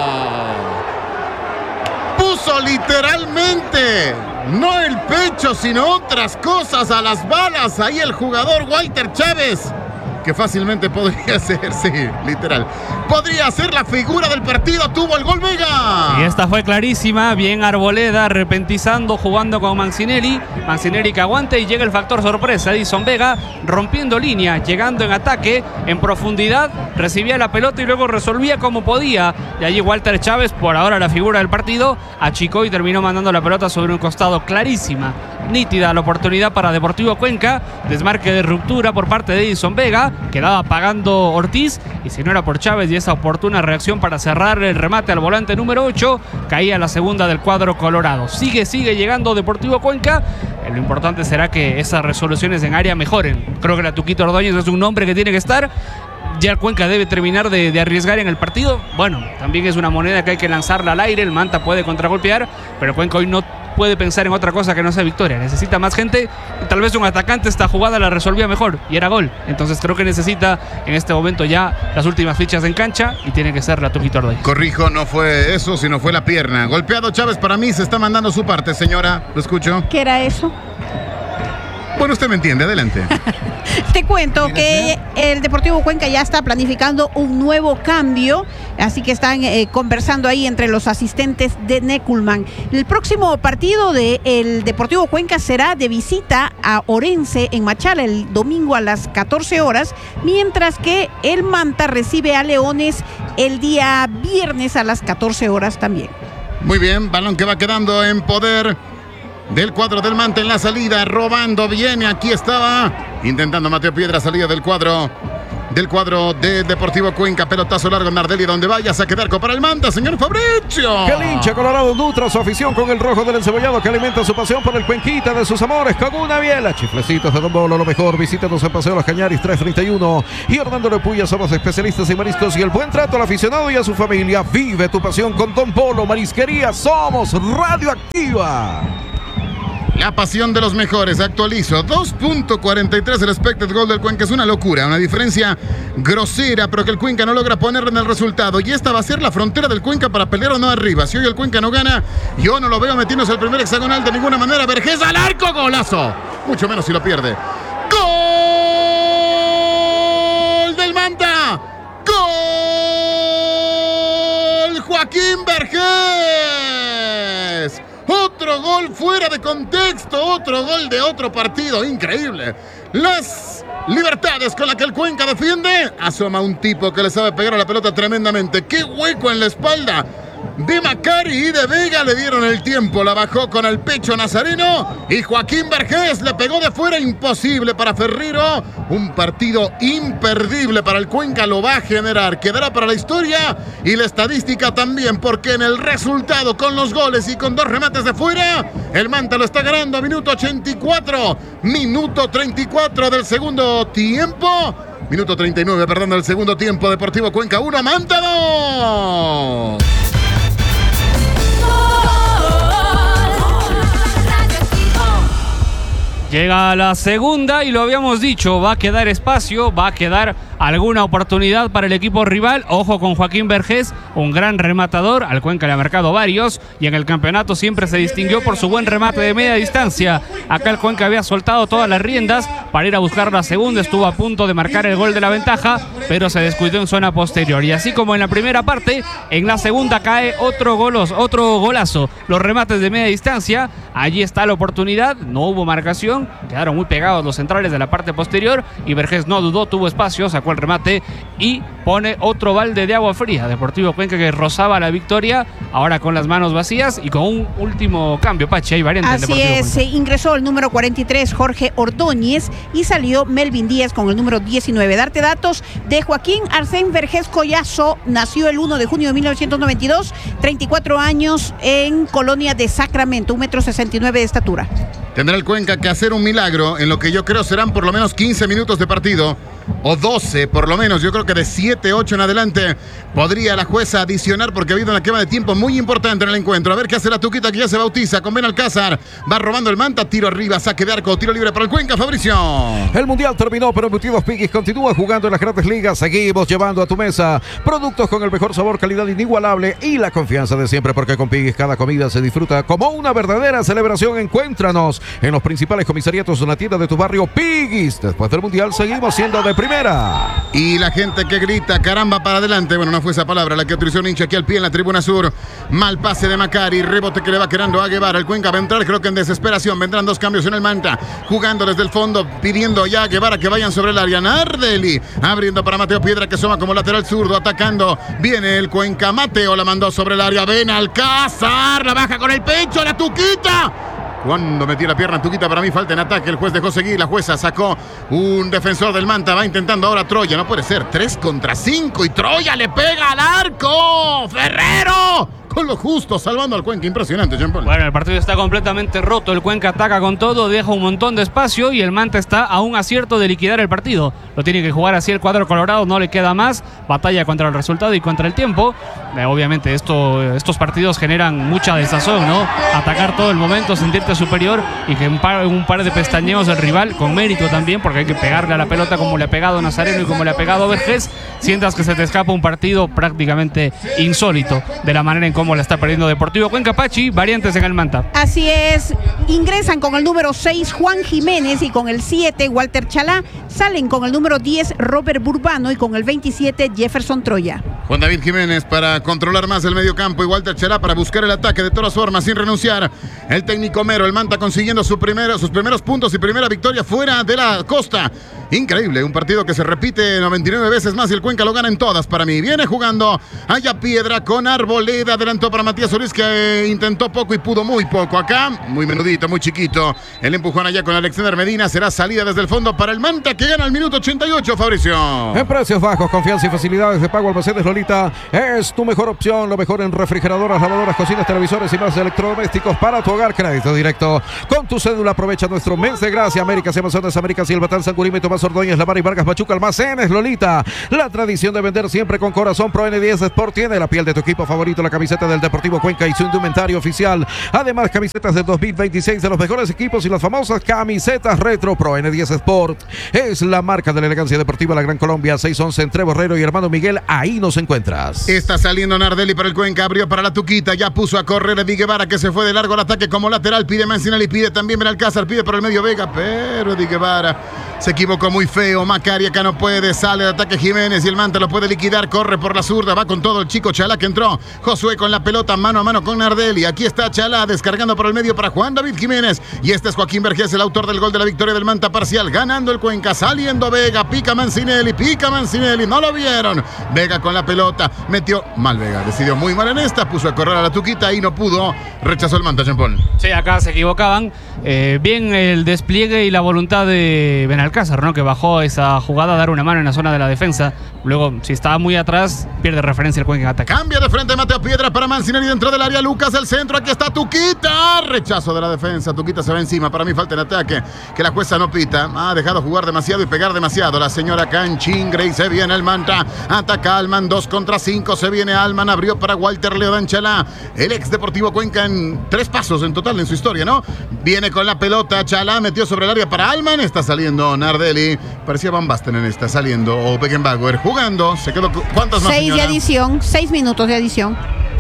puso literalmente no el pecho, sino otras cosas a las balas. Ahí el jugador Walter Chávez, que fácilmente podría ser, sí, literal, podría ser la figura del partido, tuvo el gol Vega. Y esta fue clarísima, bien Arboleda, repentizando, jugando con Mancinelli, Mancinelli que aguanta y llega el factor sorpresa, Edison Vega rompiendo línea, llegando en ataque, en profundidad, recibía la pelota y luego resolvía como podía, y allí Walter Chávez, por ahora la figura del partido, achicó y terminó mandando la pelota sobre un costado, clarísima, nítida la oportunidad para Deportivo Cuenca, desmarque de ruptura por parte de Edison Vega, quedaba pagando Ortiz, y si no era por Chávez y esa oportuna reacción para cerrar el remate al volante número ocho, caía la segunda del cuadro colorado. Sigue, sigue llegando Deportivo Cuenca, eh, lo importante será que esas resoluciones en área mejoren. Creo que la Tuquito Ordóñez es un nombre que tiene que estar. Ya el Cuenca debe terminar de, de arriesgar en el partido. Bueno, también es una moneda que hay que lanzarla al aire, el Manta puede contragolpear, pero el Cuenca hoy no puede pensar en otra cosa que no sea victoria, necesita más gente, tal vez un atacante esta jugada la resolvía mejor y era gol, entonces creo que necesita en este momento ya las últimas fichas en cancha y tiene que ser la Tuquito Ordóñez. Corrijo, no fue eso, sino fue la pierna. Golpeado Chávez, para mí se está mandando su parte, señora, lo escucho. ¿Qué era eso? Bueno, usted me entiende, adelante. Te cuento que el Deportivo Cuenca ya está planificando un nuevo cambio, así que están eh, conversando ahí entre los asistentes de Neculman. El próximo partido del Deportivo Cuenca será de visita a Orense en Machala el domingo a las catorce horas, mientras que el Manta recibe a Leones el día viernes a las catorce horas también. Muy bien, balón que va quedando en poder del cuadro del Manta en la salida, robando, viene, aquí estaba, intentando Mateo Piedra, salida del cuadro, del cuadro de Deportivo Cuenca, pelotazo largo en Nardelli, donde vayas a quedar para el Manta, señor Fabricio. Que el hincha colorado nutra su afición con el rojo del encebollado que alimenta su pasión por el Cuenquita de sus amores con una biela. Chiflecitos de Don Bolo, lo mejor, visítanos en Paseo Los Cañaris tres treinta y uno y Hernando Lepuya, somos especialistas en mariscos y el buen trato al aficionado y a su familia. Vive tu pasión con Don Bolo, Marisquería, somos Radioactiva. La pasión de los mejores, actualizo, dos punto cuarenta y tres el expected goal del Cuenca, es una locura, una diferencia grosera, pero que el Cuenca no logra ponerle en el resultado, y esta va a ser la frontera del Cuenca para pelear o no arriba. Si hoy el Cuenca no gana, yo no lo veo metiéndose el primer hexagonal de ninguna manera. Vergés al arco, golazo, mucho menos si lo pierde. ¡Gol del Manta! ¡Gol! Joaquín Vergés. Otro gol fuera de contexto, otro gol de otro partido, increíble. Las libertades con las que el Cuenca defiende, asoma un tipo que le sabe pegar a la pelota tremendamente. ¡Qué hueco en la espalda! De Macari y de Vega le dieron el tiempo, la bajó con el pecho Nazareno y Joaquín Vergés le pegó de fuera, imposible para Ferriro. Un partido imperdible para el Cuenca, lo va a generar, quedará para la historia y la estadística también, porque en el resultado con los goles y con dos remates de fuera, el Manta lo está ganando a minuto ochenta y cuatro, minuto treinta y cuatro del segundo tiempo. Minuto treinta y nueve, perdón, del segundo tiempo. Deportivo Cuenca uno, Manta dos. Llega la segunda y lo habíamos dicho, va a quedar espacio, va a quedar alguna oportunidad para el equipo rival. Ojo con Joaquín Vergés, un gran rematador, al Cuenca le ha marcado varios y en el campeonato siempre se distinguió por su buen remate de media distancia. Acá el Cuenca había soltado todas las riendas para ir a buscar la segunda, estuvo a punto de marcar el gol de la ventaja, pero se descuidó en zona posterior. Y así como en la primera parte, en la segunda cae otro golos, otro golazo. Los remates de media distancia, allí está la oportunidad, no hubo marcación, quedaron muy pegados los centrales de la parte posterior y Vergés no dudó, tuvo espacio, sacó el remate y pone otro balde de agua fría. Deportivo Cuenca que rozaba la victoria, ahora con las manos vacías y con un último cambio. Pachi, hay variante. Así es, se ingresó el número cuarenta y tres Jorge Ordóñez y salió Melvin Díaz con el número diecinueve. Darte datos de Joaquín Arsén Vergés Collazo, nació el uno de junio de mil novecientos noventa y dos, treinta y cuatro años, en Colonia de Sacramento, un metro sesenta y nueve de estatura. Tendrá el Cuenca que hacer un milagro en lo que yo creo serán por lo menos quince minutos de partido, o doce por lo menos. Yo creo que de siete, ocho en adelante podría la jueza adicionar, porque ha habido una quema de tiempo muy importante en el encuentro. A ver qué hace la Tuquita, que ya se bautiza con Benalcázar. Va robando el Manta, tiro arriba, saque de arco, tiro libre para el Cuenca, Fabricio. El Mundial terminó, pero Embutidos Piggy continúa jugando en las grandes ligas. Seguimos llevando a tu mesa productos con el mejor sabor, calidad inigualable y la confianza de siempre, porque con Piggy cada comida se disfruta como una verdadera celebración. Encuéntranos en los principales comisariatos de una tienda de tu barrio. Piggy's. Después del Mundial seguimos siendo de primera. Y la gente que grita, caramba, para adelante. Bueno, no fue esa palabra la que utilizó un hincha aquí al pie en la tribuna sur. Mal pase de Macari, rebote que le va quedando a Guevara. El Cuenca va a entrar, creo que en desesperación. Vendrán dos cambios en el Manta, jugando desde el fondo, pidiendo ya a Guevara que vayan sobre el área. Nardelli abriendo para Mateo Piedra, que soma como lateral zurdo, atacando. Viene el Cuenca, Mateo la mandó sobre el área. Benalcázar, la baja con el pecho, la Tuquita. Cuando metió la pierna Tuquita, para mí falta en ataque. El juez dejó seguir, la jueza sacó un defensor del Manta. Va intentando ahora Troya, no puede ser. Tres contra cinco y Troya le pega al arco. Ferrero con lo justo, salvando al Cuenca. Impresionante, Jean Paul. Bueno, el partido está completamente roto. El Cuenca ataca con todo, deja un montón de espacio y el Manta está a un acierto de liquidar el partido. Lo tiene que jugar así el cuadro colorado, no le queda más. Batalla contra el resultado y contra el tiempo. Eh, obviamente esto, estos partidos generan mucha desazón, ¿no? Atacar todo el momento, sentirte superior y que un par, un par de pestañeos del rival, con mérito también, porque hay que pegarle a la pelota como le ha pegado Nazareno y como le ha pegado Vergés. Sientas que se te escapa un partido prácticamente insólito de la manera en cómo la está perdiendo Deportivo Cuenca. Pachi, variantes en el Manta. Así es, ingresan con el número seis Juan Jiménez y con el siete Walter Chalá. Salen con el número diez Robert Burbano y con el veintisiete Jefferson Troya. Juan David Jiménez para controlar más el medio campo y Walter Chalá para buscar el ataque de todas formas sin renunciar. El técnico Mero, el Manta consiguiendo su primero, sus primeros puntos y primera victoria fuera de la costa. Increíble, un partido que se repite noventa y nueve veces más y el Cuenca lo gana en todas para mí. Viene jugando allá Piedra con Arboleda, adelantó para Matías Solís que eh, intentó poco y pudo muy poco. Acá, muy menudito, muy chiquito. El empujón allá con Alexander Medina, será salida desde el fondo para el Manta que gana al minuto ochenta y ocho, Fabricio. En precios bajos, confianza y facilidades de pago, Almacenes Lolita es tu mejor opción. Lo mejor en refrigeradoras, lavadoras, cocinas, televisores y más electrodomésticos para tu hogar. Crédito directo con tu cédula. Aprovecha nuestro mes de gracia. Américas y Amazonas, Américas y el Batán, San Curime, Tomás Ordóñez, La Mar y Vargas, Machuca, Almacenes Lolita. La tradición de vender siempre con corazón. Pro N diez Sport tiene la piel de tu equipo favorito, la camiseta del Deportivo Cuenca y su indumentario oficial. Además, camisetas del dos mil veintiséis de los mejores equipos y las famosas camisetas retro. Pro N diez Sport es la marca de la elegancia deportiva, la Gran Colombia. seis once entre Borrero y Hermano Miguel, ahí nos encuentras. Está saliendo Nardelli para el Cuenca, abrió para la Tuquita, ya puso a correr Eddie Guevara que se fue de largo al ataque como lateral, pide Mancinelli, pide también Benalcázar, pide por el medio Vega, pero Eddie Guevara se equivocó muy feo. Macari acá no puede, sale de ataque Jiménez y el Manta lo puede liquidar, corre por la zurda, va con todo el chico Chalá que entró. Josué con la pelota mano a mano con Nardelli. Aquí está Chalá descargando por el medio para Juan David Jiménez. Y este es Joaquín Vergés, el autor del gol de la victoria del Manta parcial, ganando el Cuenca, saliendo Vega, pica Mancinelli, pica Mancinelli, no lo vieron. Vega con la pelota, metió mal Vega, decidió muy mal en esta, puso a correr a la Tuquita y no pudo, rechazó el Manta, Jean-Paul. Sí, acá se equivocaban. Eh, bien el despliegue y la voluntad de Benalcázar, ¿no? Que bajó esa jugada a dar una mano en la zona de la defensa. Luego, si estaba muy atrás, pierde referencia el Cuenca en ataque. Cambia de frente Mateo Piedra para Mancinelli dentro del área. Lucas el centro, aquí está Tuquita. Rechazo de la defensa, Tuquita se va encima. Para mí falta en ataque, que la jueza no pita. Ha dejado jugar demasiado y pegar demasiado la señora Canchingre y se viene el Manta. Ataca Alman, dos contra cinco. Se viene Alman, abrió para Walter Leodán Chalá, el ex Deportivo Cuenca en tres pasos en total en su historia, ¿no? Viene con la pelota, Chalá metió sobre el área para Alman. Está saliendo Nardelli. Parecía Van Basten en esta, saliendo. O Beckenbauer jugando. Se quedó. ¿Cuántas más, Seis señora? de adición, seis minutos de adición.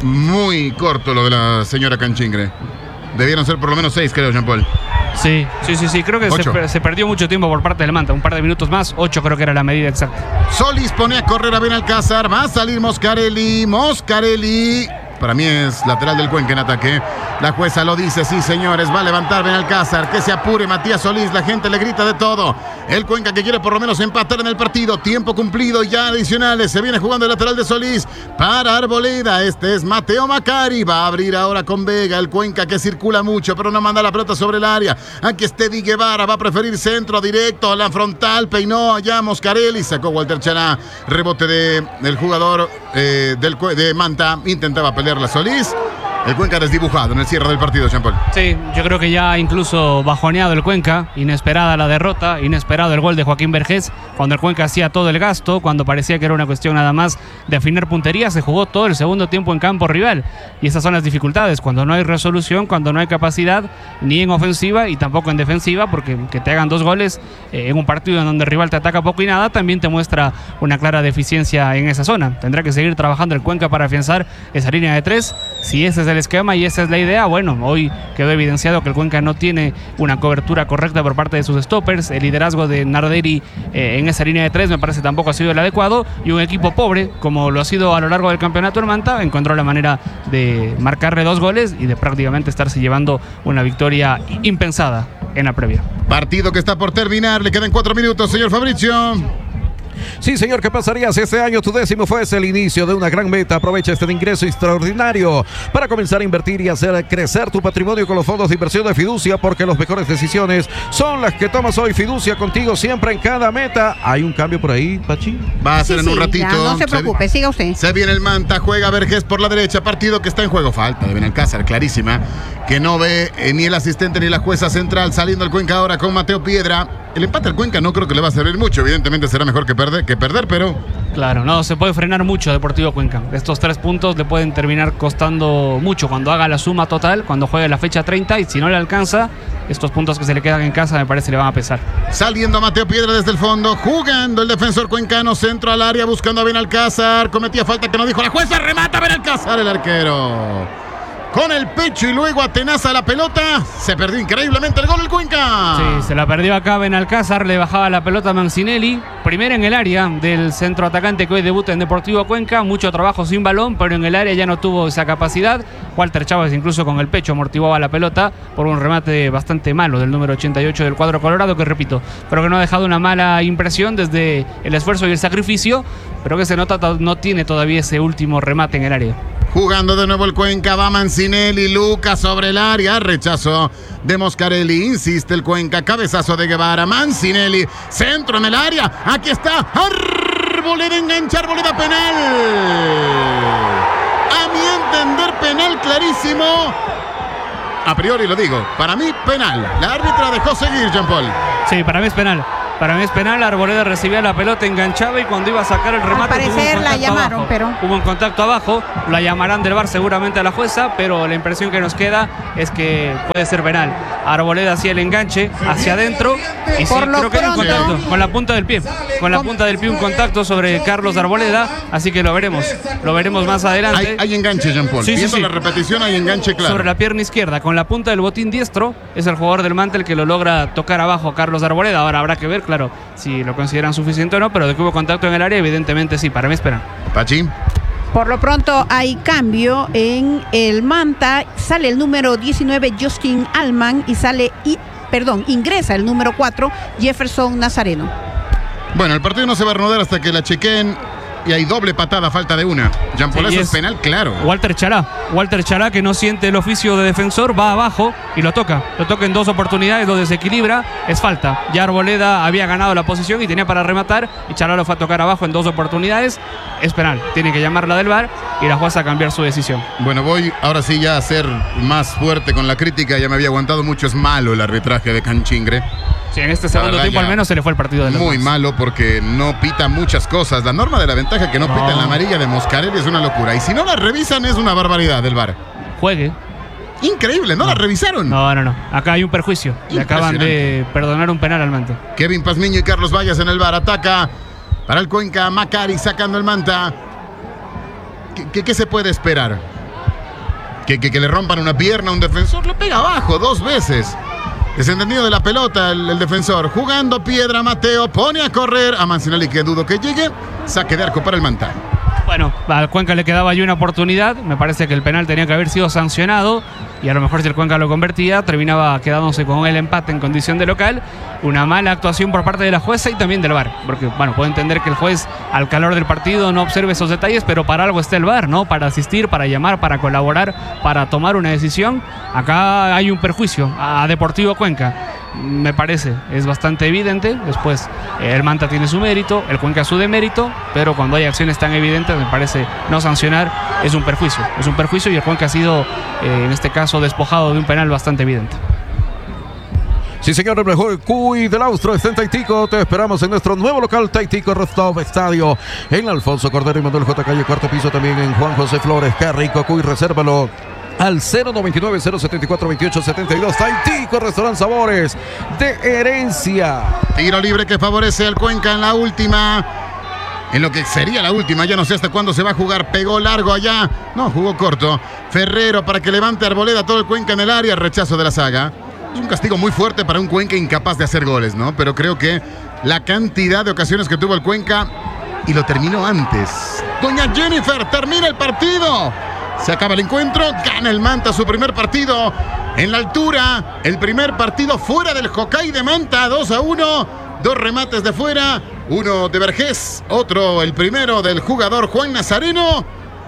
Muy corto lo de la señora Canchingre. Debieron ser por lo menos seis, creo, Jean-Paul. Sí, sí, sí, sí. Creo que se, se perdió mucho tiempo por parte del Manta. Un par de minutos más, ocho creo que era la medida exacta. Solís pone a correr a Benalcázar. Va a salir Moscarelli. Moscarelli. Para mí es lateral del Cuenca en ataque. La jueza lo dice, sí señores, va a levantar Benalcázar, que se apure Matías Solís, la gente le grita de todo. El Cuenca que quiere por lo menos empatar en el partido, tiempo cumplido, ya adicionales, se viene jugando el lateral de Solís para Arboleda, este es Mateo Macari, va a abrir ahora con Vega, el Cuenca que circula mucho, pero no manda la pelota sobre el área. Aquí está Eddie Guevara, va a preferir centro directo a la frontal, peinó allá Moscarelli, sacó Walter Chalá, rebote de, del jugador eh, del, de Manta, intentaba pelear la Solís. El Cuenca desdibujado en el cierre del partido, Jean-Paul. Sí, yo creo que ya incluso bajoneado el Cuenca, inesperada la derrota, inesperado el gol de Joaquín Vergés, cuando el Cuenca hacía todo el gasto, cuando parecía que era una cuestión nada más de afinar puntería, se jugó todo el segundo tiempo en campo rival. Y esas son las dificultades, cuando no hay resolución, cuando no hay capacidad, ni en ofensiva y tampoco en defensiva, porque que te hagan dos goles eh, en un partido en donde el rival te ataca poco y nada, también te muestra una clara deficiencia en esa zona. Tendrá que seguir trabajando el Cuenca para afianzar esa línea de tres, si ese es el esquema y esa es la idea. Bueno, hoy quedó evidenciado que el Cuenca no tiene una cobertura correcta por parte de sus stoppers. El liderazgo de Nardelli eh, en esa línea de tres me parece tampoco ha sido el adecuado, y un equipo pobre, como lo ha sido a lo largo del campeonato el Manta, encontró la manera de marcarle dos goles y de prácticamente estarse llevando una victoria impensada en la previa. Partido que está por terminar, le quedan cuatro minutos, señor Fabricio. Sí, señor, ¿qué pasaría si este año tu décimo fuese el inicio de una gran meta? Aprovecha este ingreso extraordinario para comenzar a invertir y hacer crecer tu patrimonio con los fondos de inversión de Fiducia, porque las mejores decisiones son las que tomas hoy. Fiducia, contigo siempre en cada meta. ¿Hay un cambio por ahí, Pachi? Va a ser Sí, en un sí, ratito. ya, no se preocupe, siga usted. Se viene el Manta, juega Vergés por la derecha, partido que está en juego. Falta de Benalcázar, clarísima, que no ve eh, ni el asistente ni la jueza central. Saliendo el Cuenca ahora con Mateo Piedra. El empate al Cuenca no creo que le va a servir mucho. Evidentemente será mejor que perder, que perder, pero... Claro, no, se puede frenar mucho Deportivo Cuenca. Estos tres puntos le pueden terminar costando mucho cuando haga la suma total, cuando juegue la fecha treinta, y si no le alcanza, estos puntos que se le quedan en casa me parece le van a pesar. Saliendo Mateo Piedra desde el fondo, jugando el defensor cuencano, centro al área, buscando a Benalcázar. Cometía falta que no dijo la jueza, remata Benalcázar, el arquero. con el pecho y luego atenaza la pelota. Se perdió increíblemente el gol del Cuenca. Sí, se la perdió acá Benalcázar, le bajaba la pelota a Mancinelli. Primera en el área del centro atacante que hoy debuta en Deportivo Cuenca. Mucho trabajo sin balón, pero en el área ya no tuvo esa capacidad. Walter Chávez incluso con el pecho amortiguaba la pelota por un remate bastante malo del número ochenta y ocho del cuadro colorado, que repito, pero que no ha dejado una mala impresión desde el esfuerzo y el sacrificio, pero que se nota no tiene todavía ese último remate en el área. Jugando de nuevo el Cuenca, va Mancinelli, Lucas sobre el área, rechazo de Moscarelli, insiste el Cuenca, cabezazo de Guevara, Mancinelli, centro en el área, aquí está, Arboleda engancha, Arboleda, penal. A mi entender, penal clarísimo. A priori lo digo, para mí penal. La árbitra dejó seguir, Jean Paul. Sí, para mí es penal. Para mí es penal, Arboleda recibía la pelota, enganchaba y cuando iba a sacar el remate... Al parecer la llamaron, abajo. pero... Hubo un contacto abajo, la llamarán del V A R seguramente a la jueza, pero la impresión que nos queda es que puede ser penal. Arboleda hacía el enganche hacia adentro y sí, Por lo creo que hay un pronto- contacto con la punta del pie. Con la punta del pie un contacto sobre Carlos Arboleda, así que lo veremos. Lo veremos más adelante. Hay, hay enganche, Jean Paul. Sí, sí, Viendo sí. la repetición hay enganche claro. Sobre la pierna izquierda, con la punta del botín diestro, es el jugador del Manta el que lo logra tocar abajo a Carlos Arboleda. Ahora habrá que ver, claro, si lo consideran suficiente o no, pero de que hubo contacto en el área, evidentemente sí, para mí es penal. Pachi. Por lo pronto hay cambio en el Manta. Sale el número diecinueve, Justin Alman, y sale, y, perdón, ingresa el número cuatro, Jefferson Nazareno. Bueno, el partido no se va a reanudar hasta que la chequen y hay doble patada, falta de una. Jean Paul, Sí, eso es es penal, claro. Walter Chalá, Walter Chalá, que no siente el oficio de defensor, va abajo y lo toca. Lo toca en dos oportunidades, lo desequilibra, es falta. Ya Arboleda había ganado la posición y tenía para rematar y Chalá lo fue a tocar abajo en dos oportunidades. Es penal, tiene que llamarla del V A R y la jueza a cambiar su decisión. Bueno, voy ahora sí ya a ser más fuerte con la crítica. Ya me había aguantado mucho. Es malo el arbitraje de Canchingre. Sí, en este segundo verdad, tiempo ya al menos se le fue el partido de los Muy dos. malo porque no pita muchas cosas. La norma de la ventaja que no, No. pita en la amarilla de Moscarelli es una locura. Y si no la revisan es una barbaridad del V A R. Juegue. Increíble, ¿no, la revisaron? No, no, no. Acá hay un perjuicio. Le acaban de perdonar un penal al Manta. Kevin Pazmiño y Carlos Vallas en el V A R. Ataca para el Cuenca. Macari sacando el Manta. ¿Qué, qué, qué se puede esperar? ¿Que, que, que le rompan una pierna a un defensor. Le pega abajo dos veces. Desentendido de la pelota el, el defensor. Jugando piedra Mateo. Pone a correr a Mancinelli, que dudo que llegue. Saque de arco para el Manta. Bueno, al Cuenca le quedaba ahí una oportunidad. Me parece que el penal tenía que haber sido sancionado. Y a lo mejor si el Cuenca lo convertía, terminaba quedándose con el empate en condición de local. Una mala actuación por parte de la jueza y también del V A R. Porque, bueno, puedo entender que el juez al calor del partido no observe esos detalles, pero para algo está el V A R, ¿no? Para asistir, para llamar, para colaborar, para tomar una decisión. Acá hay un perjuicio a Deportivo Cuenca. Me parece, es bastante evidente. Después eh, el Manta tiene su mérito, el Cuenca su demérito, pero cuando hay acciones tan evidentes, me parece no sancionar es un perjuicio. Es un perjuicio y el Cuenca ha sido, eh, en este caso, despojado de un penal bastante evidente. Sí, señor, el mejor cuy del Austro está en Taitico. Te esperamos en nuestro nuevo local, Taitico Rostov Estadio, en Alfonso Cordero y Manuel J. Calle, cuarto piso, también en Juan José Flores. Qué rico cuy, resérvalo al cero noventa y nueve, cero setenta y cuatro, veintiocho setenta y dos. Taitico, Restaurant Sabores de Herencia. Tiro libre que favorece al Cuenca en la última. En lo que sería la última, ya no sé hasta cuándo se va a jugar. Pegó largo allá. No, jugó corto. Ferrero para que levante Arboleda, todo el Cuenca en el área. Rechazo de la saga. Es un castigo muy fuerte para un Cuenca incapaz de hacer goles, ¿no? Pero creo que la cantidad de ocasiones que tuvo el Cuenca y lo terminó antes. Doña Jennifer, termina el partido. Se acaba el encuentro, gana el Manta su primer partido en la altura. El primer partido fuera del Hokkaido de Manta, dos a uno. Dos remates de fuera, uno de Vergés, otro el primero del jugador Juan Nazareno.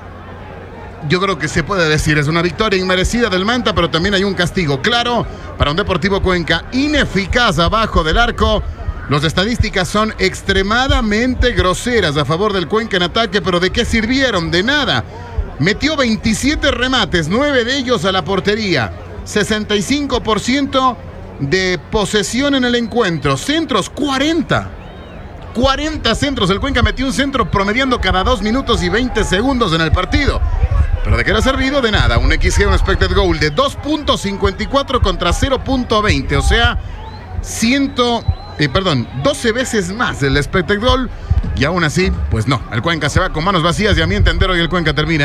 Yo creo que se puede decir, es una victoria inmerecida del Manta, pero también hay un castigo claro para un Deportivo Cuenca ineficaz abajo del arco. Las estadísticas son extremadamente groseras a favor del Cuenca en ataque, pero ¿de qué sirvieron? De nada. Metió veintisiete remates, nueve de ellos a la portería, sesenta y cinco por ciento de posesión en el encuentro, centros cuarenta. cuarenta centros, el Cuenca metió un centro promediando cada dos minutos y veinte segundos en el partido. Pero de qué le ha servido, de nada. Un X G, un expected goal de dos punto cincuenta y cuatro contra cero punto veinte. O sea, cien, eh, perdón, doce veces más el expected goal. Y aún así, pues no. El Cuenca se va con manos vacías y a mi entender hoy el Cuenca termina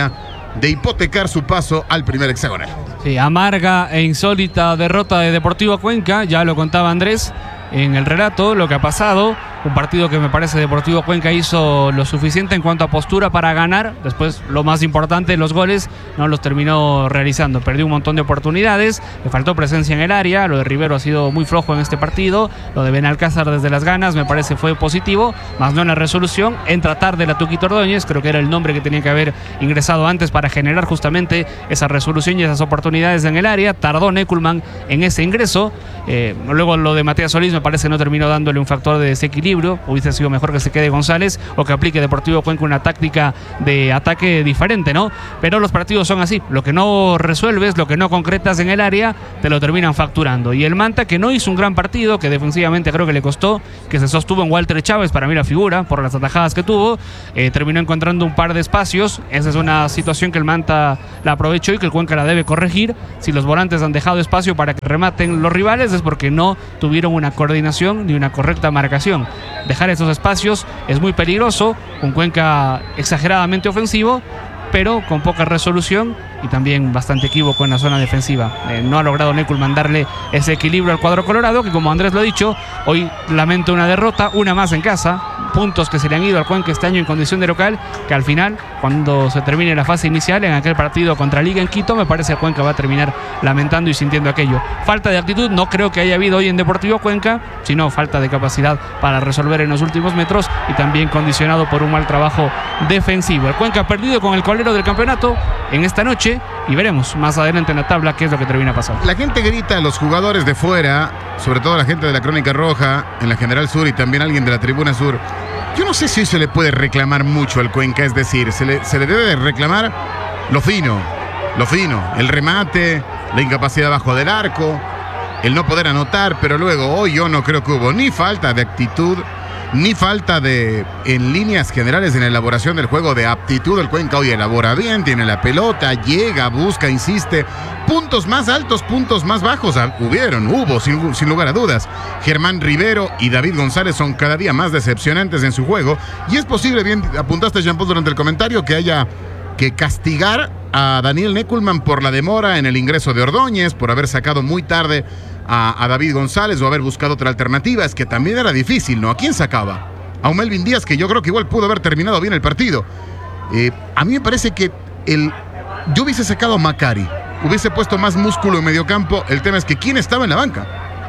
de hipotecar su paso al primer hexagonal. Sí, amarga e insólita derrota de Deportivo Cuenca, ya lo contaba Andrés en el relato, lo que ha pasado. Un partido que me parece Deportivo Cuenca hizo lo suficiente en cuanto a postura para ganar. Después, lo más importante, los goles no los terminó realizando. Perdió un montón de oportunidades, le faltó presencia en el área. Lo de Rivero ha sido muy flojo en este partido. Lo de Benalcázar desde las ganas me parece fue positivo, más no en la resolución. Entra tarde la Tuquito Ordóñez, creo que era el nombre que tenía que haber ingresado antes para generar justamente esa resolución y esas oportunidades en el área. Tardó Neckelmann en ese ingreso. Eh, luego lo de Matías Solís me parece no terminó dándole un factor de desequilibrio. Hubiese sido mejor que se quede González o que aplique Deportivo Cuenca una táctica de ataque diferente, ¿no? Pero los partidos son así. Lo que no resuelves, lo que no concretas en el área, te lo terminan facturando. Y el Manta, que no hizo un gran partido, que defensivamente creo que le costó, que se sostuvo en Walter Chávez, para mí la figura, por las atajadas que tuvo, eh, terminó encontrando un par de espacios. Esa es una situación que el Manta la aprovechó y que el Cuenca la debe corregir. Si los volantes han dejado espacio para que rematen los rivales, es porque no tuvieron una coordinación ni una correcta marcación. Dejar esos espacios es muy peligroso. Un Cuenca exageradamente ofensivo, pero con poca resolución y también bastante equívoco en la zona defensiva. Eh, no ha logrado Neckelmann darle ese equilibrio al cuadro colorado, que como Andrés lo ha dicho, hoy lamenta una derrota, una más en casa, puntos que se le han ido al Cuenca este año en condición de local, que al final, cuando se termine la fase inicial en aquel partido contra Liga en Quito, me parece que Cuenca va a terminar lamentando y sintiendo aquello. Falta de actitud no creo que haya habido hoy en Deportivo Cuenca, sino falta de capacidad para resolver en los últimos metros y también condicionado por un mal trabajo defensivo. El Cuenca ha perdido con el colero del campeonato en esta noche y veremos más adelante en la tabla qué es lo que termina pasando. La gente grita a los jugadores de fuera, sobre todo la gente de la Crónica Roja, en la General Sur y también alguien de la Tribuna Sur. Yo no sé si hoy se le puede reclamar mucho al Cuenca, es decir, se le, se le debe de reclamar lo fino, lo fino, el remate, la incapacidad bajo del arco, el no poder anotar, pero luego hoy yo no creo que hubo ni falta de actitud, ni falta de, en líneas generales, en la elaboración del juego de aptitud. El Cuenca hoy elabora bien, tiene la pelota, llega, busca, insiste. Puntos más altos, puntos más bajos hubieron, hubo, sin, sin lugar a dudas. Germán Rivero y David González son cada día más decepcionantes en su juego. Y es posible, bien apuntaste, Jean-Paul, durante el comentario, que haya que castigar a Daniel Neckelmann por la demora en el ingreso de Ordóñez, por haber sacado muy tarde a, a David González o haber buscado otra alternativa. Es que también era difícil, ¿no? ¿A quién sacaba? A un Melvin Díaz, que yo creo que igual pudo haber terminado bien el partido. Eh, a mí me parece que el, yo hubiese sacado a Macari, hubiese puesto más músculo en mediocampo. El tema es que ¿quién estaba en la banca?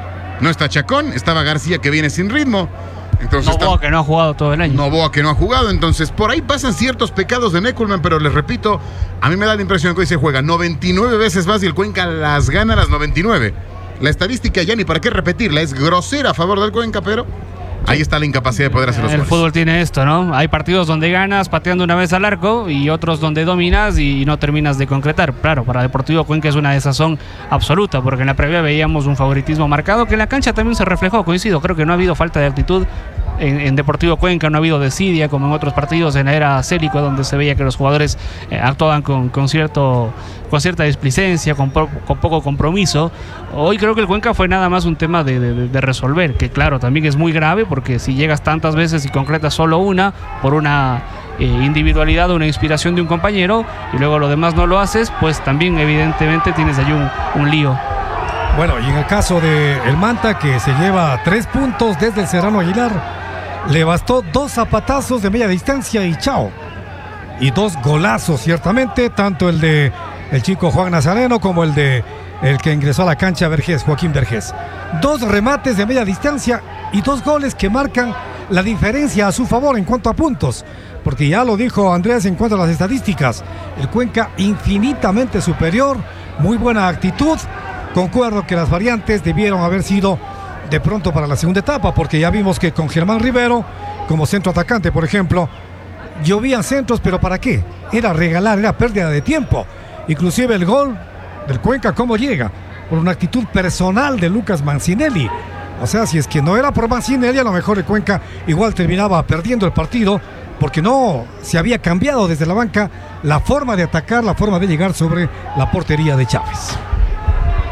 No está Chacón, estaba García, que viene sin ritmo. Entonces, Novoa, que no ha jugado todo el año. Novoa, que no ha jugado. Entonces, por ahí pasan ciertos pecados de Neckelmann, pero les repito, a mí me da la impresión que hoy se juega noventa y nueve veces más y el Cuenca las gana las noventa y nueve. La estadística ya ni para qué repetirla, es grosera a favor del Cuenca, pero ahí está la incapacidad de poder hacer los El goles. fútbol tiene esto, ¿no? Hay partidos donde ganas pateando una vez al arco y otros donde dominas y no terminas de concretar. Claro, para Deportivo Cuenca es una desazón absoluta, porque en la previa veíamos un favoritismo marcado que en la cancha también se reflejó. Coincido, creo que no ha habido falta de actitud en, en Deportivo Cuenca, no ha habido desidia como en otros partidos en la era Célico, donde se veía que los jugadores eh, actuaban con, con, cierto, con cierta displicencia, con, po, con poco compromiso. Hoy creo que el Cuenca fue nada más un tema de, de, de resolver, que claro, también es muy grave, porque si llegas tantas veces y concretas solo una por una eh, individualidad o una inspiración de un compañero y luego lo demás no lo haces, pues también evidentemente tienes allí un, un lío. Bueno, y en el caso de el Manta, que se lleva tres puntos desde el Serrano Aguilar, le bastó dos zapatazos de media distancia y chao. Y dos golazos, ciertamente, tanto el de el chico Juan Nazareno como el de el que ingresó a la cancha, Vergés, Joaquín Vergés. Dos remates de media distancia y dos goles que marcan la diferencia a su favor en cuanto a puntos. Porque ya lo dijo Andrés en cuanto a las estadísticas, el Cuenca infinitamente superior, muy buena actitud. Concuerdo que las variantes debieron haber sido de pronto para la segunda etapa, porque ya vimos que con Germán Rivero como centro atacante, por ejemplo, llovían centros, pero ¿para qué? Era regalar, era pérdida de tiempo. Inclusive el gol del Cuenca, ¿cómo llega? Por una actitud personal de Lucas Mancinelli. O sea, si es que no era por Mancinelli, a lo mejor el Cuenca igual terminaba perdiendo el partido, porque no se había cambiado desde la banca la forma de atacar, la forma de llegar sobre la portería de Chávez.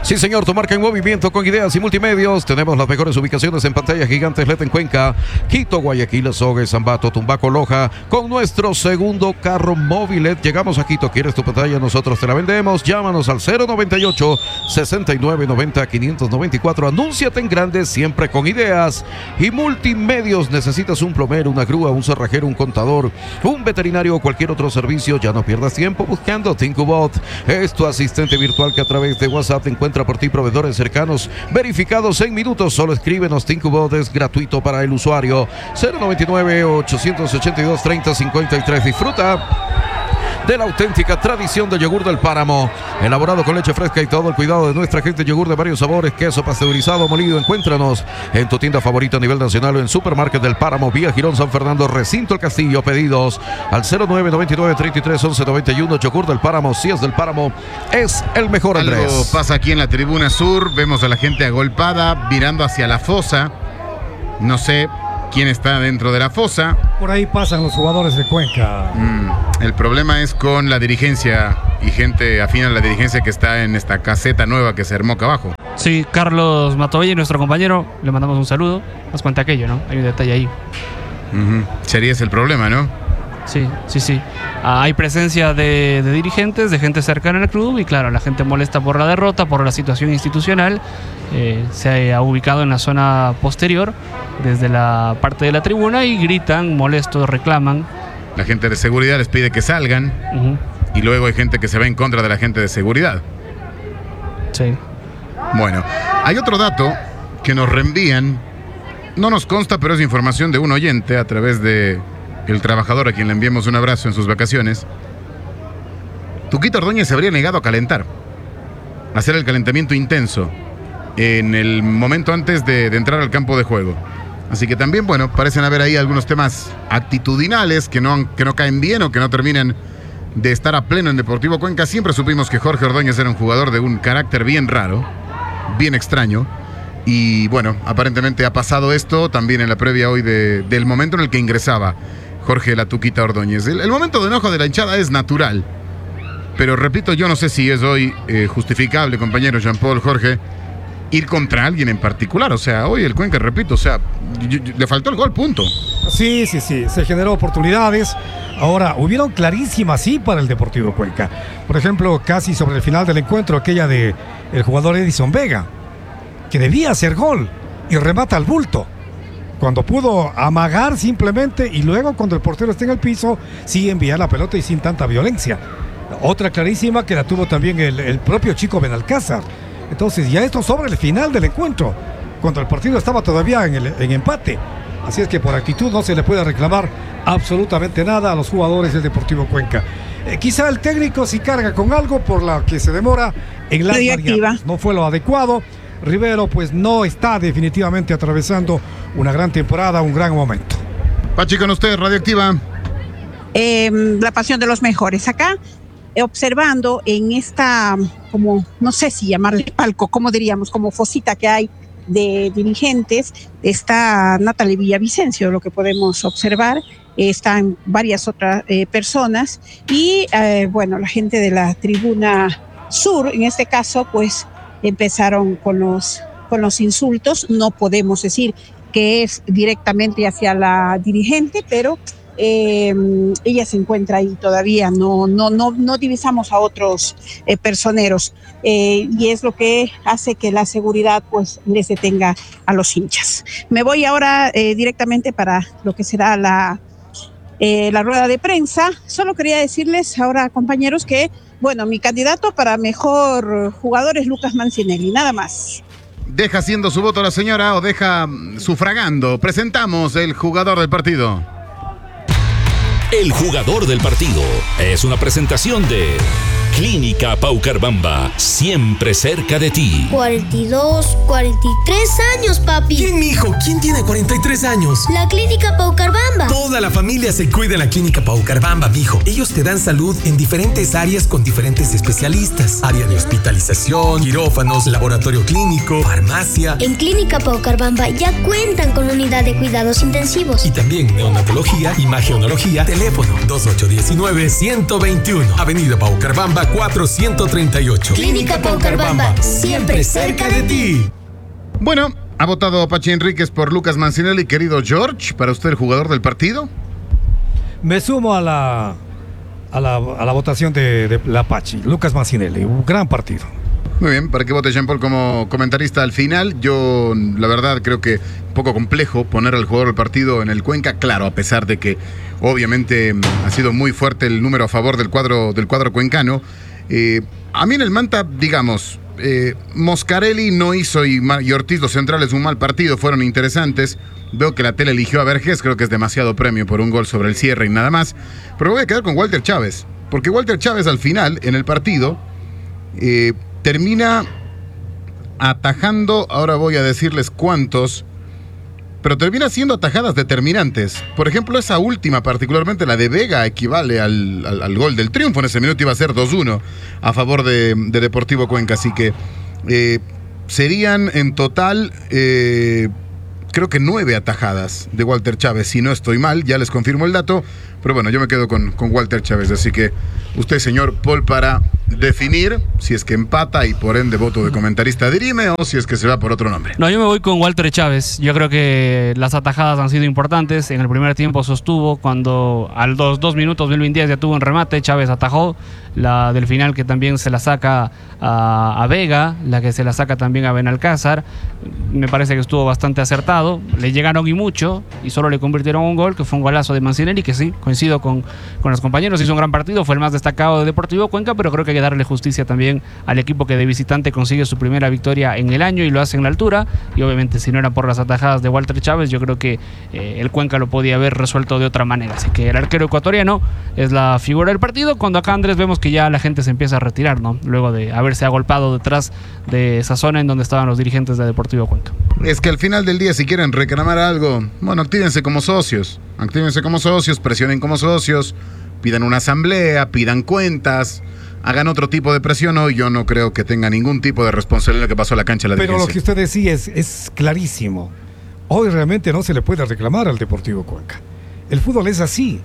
Sí, señor, tu marca en movimiento con ideas y multimedios. Tenemos las mejores ubicaciones en pantallas gigantes L E D en Cuenca, Quito, Guayaquil, Azogues, Zambato, Tumbaco, Loja. Con nuestro segundo carro móvil llegamos a Quito. ¿Quieres tu pantalla? Nosotros te la vendemos. Llámanos al cero noventa y ocho, sesenta y nueve, noventa, quinientos noventa y cuatro. Anúnciate en grande, siempre con ideas y multimedios. ¿Necesitas un plomero, una grúa, un cerrajero, un contador, un veterinario o cualquier otro servicio? Ya no pierdas tiempo buscando ThinkuBot. Es tu asistente virtual que a través de WhatsApp te encuentra por ti proveedores cercanos verificados en minutos. Solo escríbenos. ThinkuBot es gratuito para el usuario. Cero noventa y nueve, ochocientos ochenta y dos, treinta cincuenta y tres. Disfruta de la auténtica tradición de yogur del páramo, elaborado con leche fresca y todo el cuidado de nuestra gente. Yogur de varios sabores, queso pasteurizado, molido. Encuéntranos en tu tienda favorita a nivel nacional o en Supermarket del Páramo, Vía Girón, San Fernando, Recinto El Castillo. Pedidos al cero nueve noventa y nueve, treinta y tres, once noventa y uno. Yogur del Páramo, si es del Páramo, es el mejor. Andrés. Algo pasa aquí en la tribuna sur. Vemos a la gente agolpada, mirando hacia la fosa. No sé quién está dentro de la fosa. Por ahí pasan los jugadores de Cuenca. Mm, el problema es con la dirigencia y gente afín a la dirigencia que está en esta caseta nueva que se armó acá abajo. Sí, Carlos Matovella, nuestro compañero, le mandamos un saludo. Nos cuenta aquello, ¿no? Hay un detalle ahí. Uh-huh. Sería ese el problema, ¿no? Sí, sí, sí. Ah, hay presencia de, de dirigentes, de gente cercana al club y claro, la gente molesta por la derrota, por la situación institucional. Eh, se ha ubicado en la zona posterior, desde la parte de la tribuna y gritan, molestos, reclaman. La gente de seguridad les pide que salgan. Uh-huh. Y luego hay gente que se va en contra de la gente de seguridad. Sí. Bueno, hay otro dato que nos reenvían. No nos consta, pero es información de un oyente a través de El Trabajador, a quien le enviamos un abrazo en sus vacaciones. Tuquito Ordóñez se habría negado a calentar, a hacer el calentamiento intenso en el momento antes de, de entrar al campo de juego. Así que también, bueno, parecen haber ahí algunos temas actitudinales que no, que no caen bien o que no terminan de estar a pleno en Deportivo Cuenca. Siempre supimos que Jorge Ordóñez era un jugador de un carácter bien raro, bien extraño. Y bueno, aparentemente ha pasado esto también en la previa hoy de, del momento en el que ingresaba Jorge La Tuquita Ordóñez. El, el momento de enojo de la hinchada es natural. Pero repito, yo no sé si es hoy eh, justificable, compañero Jean-Paul, Jorge, ir contra alguien en particular. O sea, hoy el Cuenca, repito, o sea, y, y, le faltó el gol, punto. Sí, sí, sí, se generó oportunidades. Ahora, hubieron clarísimas, sí, para el Deportivo Cuenca. Por ejemplo, casi sobre el final del encuentro, aquella de el jugador Edison Vega, que debía hacer gol y remata al bulto, cuando pudo amagar simplemente y luego cuando el portero está en el piso, sí enviar la pelota y sin tanta violencia. Otra clarísima que la tuvo también el, el propio Chico Benalcázar. Entonces ya esto sobre el final del encuentro, cuando el partido estaba todavía en, el, en empate. Así es que por actitud no se le puede reclamar absolutamente nada a los jugadores del Deportivo Cuenca. Eh, quizá el técnico sí carga con algo por la que se demora en las variables. No fue lo adecuado. Rivero pues no está definitivamente atravesando una gran temporada, un gran momento. Pachi, con usted, Radioactiva. Eh, la pasión de los mejores. Acá eh, observando en esta, como no sé si llamarle palco, como diríamos, como fosita que hay de dirigentes, está Natalie Villavicencio, lo que podemos observar. Eh, están varias otras eh, personas y eh, bueno, la gente de la tribuna sur, en este caso, pues empezaron con los, con los insultos. No podemos decir que es directamente hacia la dirigente, pero eh, ella se encuentra ahí todavía. No, no, no, no divisamos a otros eh, personeros eh, y es lo que hace que la seguridad pues les detenga a los hinchas. Me voy ahora eh, directamente para lo que será la, eh, la rueda de prensa. Solo quería decirles ahora, compañeros, que bueno, mi candidato para mejor jugador es Lucas Mancinelli, nada más. ¿Deja haciendo su voto la señora o deja sufragando? Presentamos el jugador del partido. El jugador del partido es una presentación de Clínica Paucarbamba, siempre cerca de ti. cuarenta y dos, cuarenta y tres años, papi. ¿Quién, mijo? ¿Quién tiene cuarenta y tres años? La Clínica Paucarbamba. Toda la familia se cuida en la Clínica Paucarbamba, mijo. Ellos te dan salud en diferentes áreas con diferentes especialistas. Área de hospitalización, quirófanos, laboratorio clínico, farmacia. En Clínica Paucarbamba ya cuentan con unidad de cuidados intensivos. Y también neonatología, imagenología. Teléfono dos ocho uno nueve, uno dos uno, Avenida Paucarbamba, cuatro treinta y ocho. Clínica Paucarbamba, siempre cerca de ti. Bueno, ha votado Pachi Enríquez por Lucas Mancinelli. Querido George, ¿para usted el jugador del partido? Me sumo a la a la, a la votación de, de la Pachi, Lucas Mancinelli, un gran partido. Muy bien, para que vote Jean Paul como comentarista al final. Yo, la verdad, creo que un poco complejo poner al jugador del partido en el Cuenca. Claro, a pesar de que obviamente ha sido muy fuerte el número a favor del cuadro, del cuadro cuencano. Eh, a mí en el Manta, digamos, eh, Moscarelli no hizo y, y Ortiz, los centrales, un mal partido, fueron interesantes. Veo que la tele eligió a Vergés, creo que es demasiado premio por un gol sobre el cierre y nada más. Pero voy a quedar con Walter Chávez, porque Walter Chávez al final, en el partido, eh, termina atajando, ahora voy a decirles cuántos, pero termina siendo atajadas determinantes. Por ejemplo, esa última, particularmente la de Vega, equivale al, al, al gol del triunfo. En ese minuto iba a ser dos uno a favor de, de Deportivo Cuenca. Así que eh, serían en total, eh, creo que nueve atajadas de Walter Chávez. Si no estoy mal, ya les confirmo el dato. Pero bueno, yo me quedo con, con Walter Chávez. Así que usted, señor Paul, para definir si es que empata y por ende voto de comentarista dirime o si es que se va por otro nombre. No, yo me voy con Walter Chávez. Yo creo que las atajadas han sido importantes. En el primer tiempo sostuvo, cuando al dos, dos minutos Melvin Díaz ya tuvo un remate, Chávez atajó. La del final que también se la saca a, a Vega, la que se la saca también a Benalcázar. Me parece que estuvo bastante acertado. Le llegaron y mucho y solo le convirtieron un gol, que fue un golazo de Mancinelli, que sí, coincido con, con los compañeros, hizo un gran partido, fue el más destacado de Deportivo Cuenca, pero creo que hay que darle justicia también al equipo que de visitante consigue su primera victoria en el año y lo hace en la altura. Y obviamente si no era por las atajadas de Walter Chávez, yo creo que eh, el Cuenca lo podía haber resuelto de otra manera. Así que el arquero ecuatoriano es la figura del partido, cuando acá, Andrés, vemos que ya la gente se empieza a retirar, ¿no? Luego de haberse agolpado detrás de esa zona en donde estaban los dirigentes de Deportivo Cuenca. Es que al final del día, si quieren reclamar algo, bueno, actívense como socios, actívense como socios, presionen como socios, pidan una asamblea, pidan cuentas, hagan otro tipo de presión. Hoy yo no creo que tenga ningún tipo de responsabilidad en lo que pasó a la cancha de la Pero dirigencia. lo que usted decía es, es clarísimo. Hoy realmente no se le puede reclamar al Deportivo Cuenca. El fútbol es así.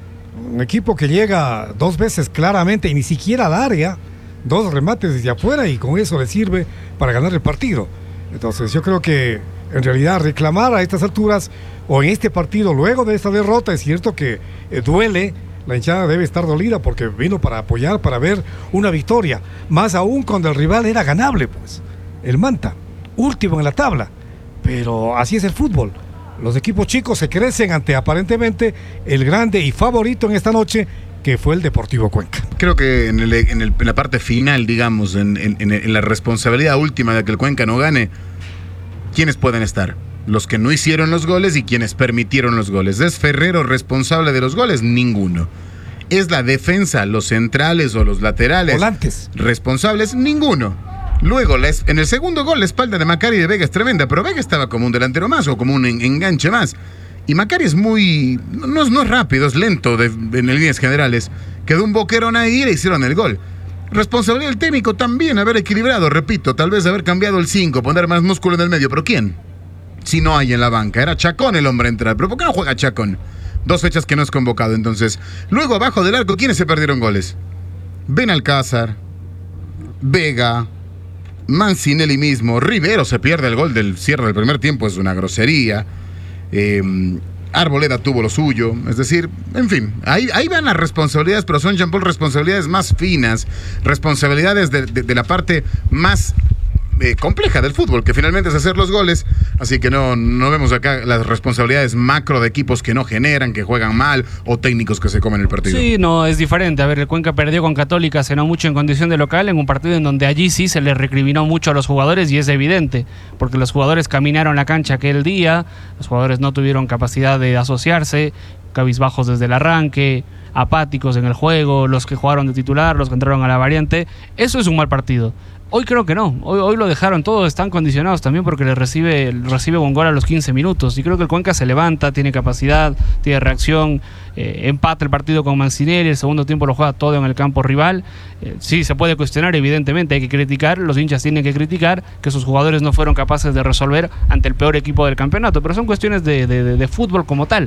Un equipo que llega dos veces claramente y ni siquiera al área, dos remates desde afuera y con eso le sirve para ganar el partido. Entonces yo creo que en realidad reclamar a estas alturas o en este partido luego de esta derrota, es cierto que eh, duele, la hinchada debe estar dolida porque vino para apoyar, para ver una victoria, más aún cuando el rival era ganable, pues, el Manta, último en la tabla, pero así es el fútbol. Los equipos chicos se crecen ante aparentemente el grande y favorito en esta noche, que fue el Deportivo Cuenca. Creo que en, el, en, el, en la parte final, digamos, en, en, en la responsabilidad última de que el Cuenca no gane, ¿quiénes pueden estar? Los que no hicieron los goles y quienes permitieron los goles. ¿Es Ferrero responsable de los goles? Ninguno. ¿Es la defensa, los centrales o los laterales volantes responsables? Ninguno. Luego, en el segundo gol, la espalda de Macari y de Vega es tremenda, pero Vega estaba como un delantero más o como un enganche más. Y Macari es muy... No es, no es rápido, es lento de, en líneas generales. Quedó un boquerón ahí y le hicieron el gol. Responsabilidad del técnico también, haber equilibrado, repito, tal vez haber cambiado el cinco, poner más músculo en el medio, pero ¿quién? Si no hay en la banca, era Chacón el hombre a entrar, pero ¿por qué no juega Chacón? Dos fechas que no es convocado, entonces. Luego abajo del arco, ¿quiénes se perdieron goles? Benalcázar, Vega, Mancinelli mismo, Rivero se pierde el gol del cierre del primer tiempo, es una grosería. Eh, Arboleda tuvo lo suyo, es decir, en fin, ahí, ahí van las responsabilidades, pero son, Jean Paul, responsabilidades más finas, responsabilidades de, de, de la parte más eh, compleja del fútbol, que finalmente es hacer los goles, así que no, no vemos acá las responsabilidades macro de equipos que no generan, que juegan mal, o técnicos que se comen el partido. Sí, no, es diferente. A ver, el Cuenca perdió con Católica, se no mucho en condición de local, en un partido en donde allí sí se le recriminó mucho a los jugadores, y es evidente, porque los jugadores caminaron la cancha aquel día, los jugadores no tuvieron capacidad de asociarse, cabizbajos desde el arranque, apáticos en el juego, los que jugaron de titular, los que entraron a la variante. Eso es un mal partido. Hoy creo que no, hoy, hoy lo dejaron, todos están condicionados también porque le recibe, recibe un gol a los quince minutos, y creo que el Cuenca se levanta, tiene capacidad, tiene reacción, eh, empata el partido con Mancinelli, el segundo tiempo lo juega todo en el campo rival. Eh, sí, se puede cuestionar, evidentemente, hay que criticar, los hinchas tienen que criticar que sus jugadores no fueron capaces de resolver ante el peor equipo del campeonato, pero son cuestiones de, de, de, de fútbol como tal.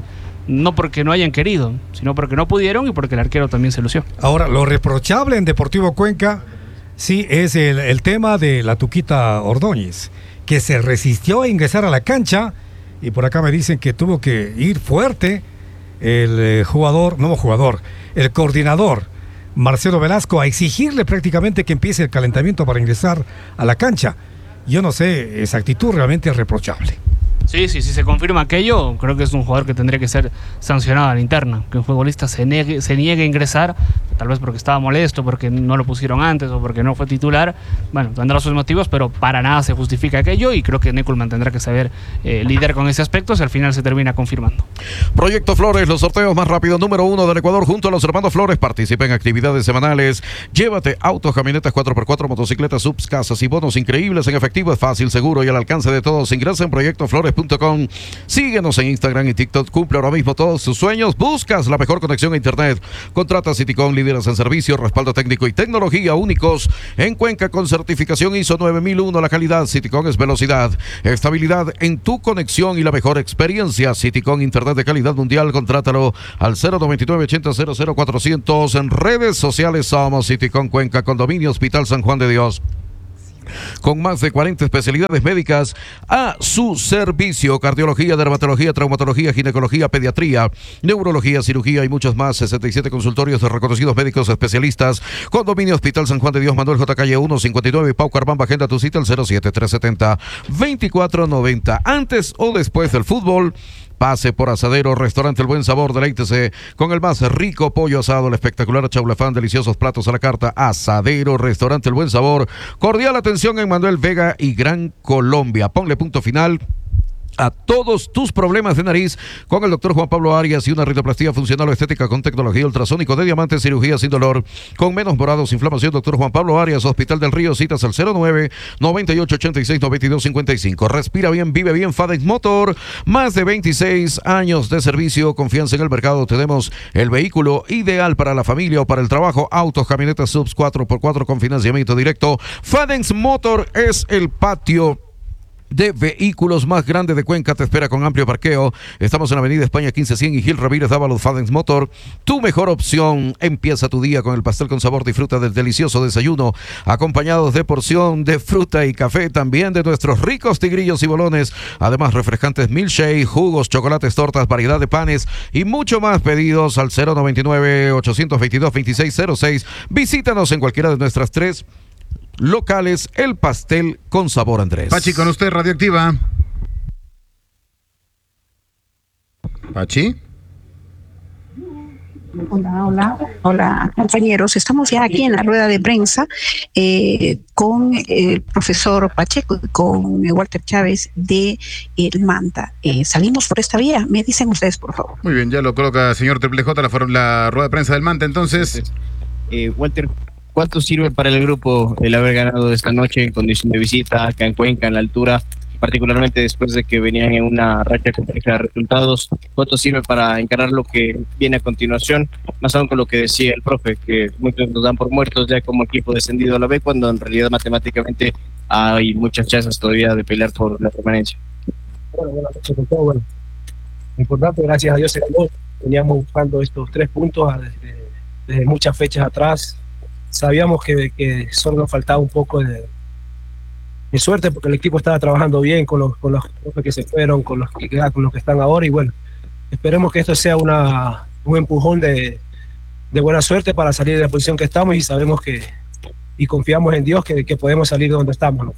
no porque no hayan querido, sino porque no pudieron y porque el arquero también se lució. Ahora, lo reprochable en Deportivo Cuenca sí es el, el tema de la Tuquita Ordóñez, que se resistió a ingresar a la cancha, y por acá me dicen que tuvo que ir fuerte el eh, jugador, no jugador, el coordinador Marcelo Velasco a exigirle prácticamente que empiece el calentamiento para ingresar a la cancha. Yo no sé, esa actitud realmente es reprochable. Sí, sí, sí, se confirma aquello, creo que es un jugador que tendría que ser sancionado a la interna, que un futbolista se niegue, se niegue a ingresar, tal vez porque estaba molesto, porque no lo pusieron antes o porque no fue titular. Bueno, tendrá sus motivos, pero para nada se justifica aquello, y creo que Neckelman tendrá que saber eh, lidiar con ese aspecto si al final se termina confirmando. Proyecto Flores, los sorteos más rápidos número uno del Ecuador junto a los hermanos Flores. Participa en actividades semanales. Llévate autos, camionetas cuatro por cuatro, motocicletas, subs, casas y bonos increíbles en efectivo. Es fácil, seguro y al alcance de todos. Ingresa en proyecto flores punto com. Síguenos en Instagram y TikTok. Cumple ahora mismo todos tus sueños. Buscas la mejor conexión a internet. Contrata Citycom, líderes en servicio, respaldo técnico y tecnología únicos en Cuenca con certificación I S O nueve mil uno. La calidad Citycom es velocidad, estabilidad en tu conexión y la mejor experiencia. Citycom, internet de calidad mundial. Contrátalo al cero noventa y nueve ochenta cero cero cuatrocientos. En redes sociales somos Citycom Cuenca, Condominio Hospital San Juan de Dios, con más de cuarenta especialidades médicas a su servicio: cardiología, dermatología, traumatología, ginecología, pediatría, neurología, cirugía y muchos más. sesenta y siete consultorios de reconocidos médicos especialistas. Condominio Hospital San Juan de Dios, Manuel J. Calle uno cincuenta y nueve, Pau Carbamba. Agenda tu cita al cero siete tres setenta veinticuatro noventa. Antes o después del fútbol, pase por Asadero, Restaurante El Buen Sabor, deleítese con el más rico pollo asado, el espectacular chaulafán, deliciosos platos a la carta. Asadero, Restaurante El Buen Sabor. Cordial atención en Manuel Vega y Gran Colombia. Ponle punto final a todos tus problemas de nariz con el doctor Juan Pablo Arias y una rinoplastía funcional o estética con tecnología ultrasónico de diamante, cirugía sin dolor, con menos morados, inflamación. Doctor Juan Pablo Arias, Hospital del Río. Citas al cero nueve noventa y ocho ochenta y seis noventa y dos cincuenta y cinco. Respira bien, vive bien. FADEX Motor, más de veintiséis años de servicio, confianza en el mercado. Tenemos el vehículo ideal para la familia o para el trabajo. Autos, camionetas, subs cuatro por cuatro con financiamiento directo. FADEX Motor es el patio de vehículos más grande de Cuenca. Te espera con amplio parqueo. Estamos en Avenida España quince cien y Gil Ramírez Dávalos. FADEX Motor, tu mejor opción. Empieza tu día con el pastel con sabor. Disfruta del delicioso desayuno acompañados de porción de fruta y café, también de nuestros ricos tigrillos y bolones, además refrescantes milkshake, jugos, chocolates, tortas, variedad de panes y mucho más. Pedidos al cero noventa y nueve ochocientos veintidós veintiséis cero seis. Visítanos en cualquiera de nuestras tres locales. El pastel con sabor Andrés. Pachi, con usted, Radioactiva. Pachi. Hola, hola, hola compañeros. Estamos ya aquí en la rueda de prensa eh, con el profesor Pacheco y con Walter Chávez de El Manta. Eh, salimos por esta vía. Me dicen ustedes, por favor. Muy bien, ya lo coloca señor Triple J la, la rueda de prensa del Manta. Entonces, eh, Walter, ¿cuánto sirve para el grupo el haber ganado esta noche en condición de visita acá en Cuenca, en la altura, particularmente después de que venían en una racha compleja de resultados? ¿Cuánto sirve para encarar lo que viene a continuación? Más aún con lo que decía el profe, que muchos nos dan por muertos ya como equipo descendido a la B, cuando en realidad matemáticamente hay muchas chances todavía de pelear por la permanencia. Bueno, buenas noches con todo. Bueno, lo importante, gracias a Dios se ganó. Veníamos buscando estos tres puntos desde, desde muchas fechas atrás. Sabíamos que, que solo nos faltaba un poco de, de suerte, porque el equipo estaba trabajando bien con los, con los que se fueron, con los que, con los que están ahora, y bueno, esperemos que esto sea una, un empujón de, de buena suerte para salir de la posición que estamos, y sabemos que y confiamos en Dios que, que podemos salir de donde estamos, ¿no?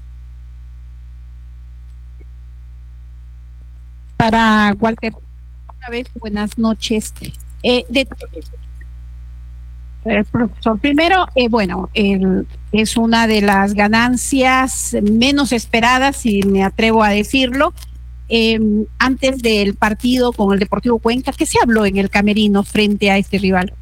Para Walter, una vez, buenas noches. Eh, de El profesor, primero, eh, bueno, el, es una de las ganancias menos esperadas, si me atrevo a decirlo, eh, antes del partido con el Deportivo Cuenca. ¿Qué se habló en el camerino frente a este rival?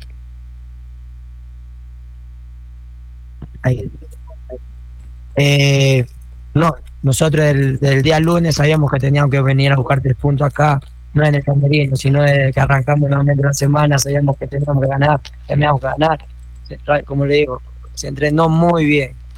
Eh, no, nosotros del, del día lunes sabíamos que teníamos que venir a buscar tres puntos acá, no en el camerino, sino desde que arrancamos nuevamente la semana. Sabíamos que teníamos que ganar, teníamos que ganar. Se, como le digo, se entrenó muy bien,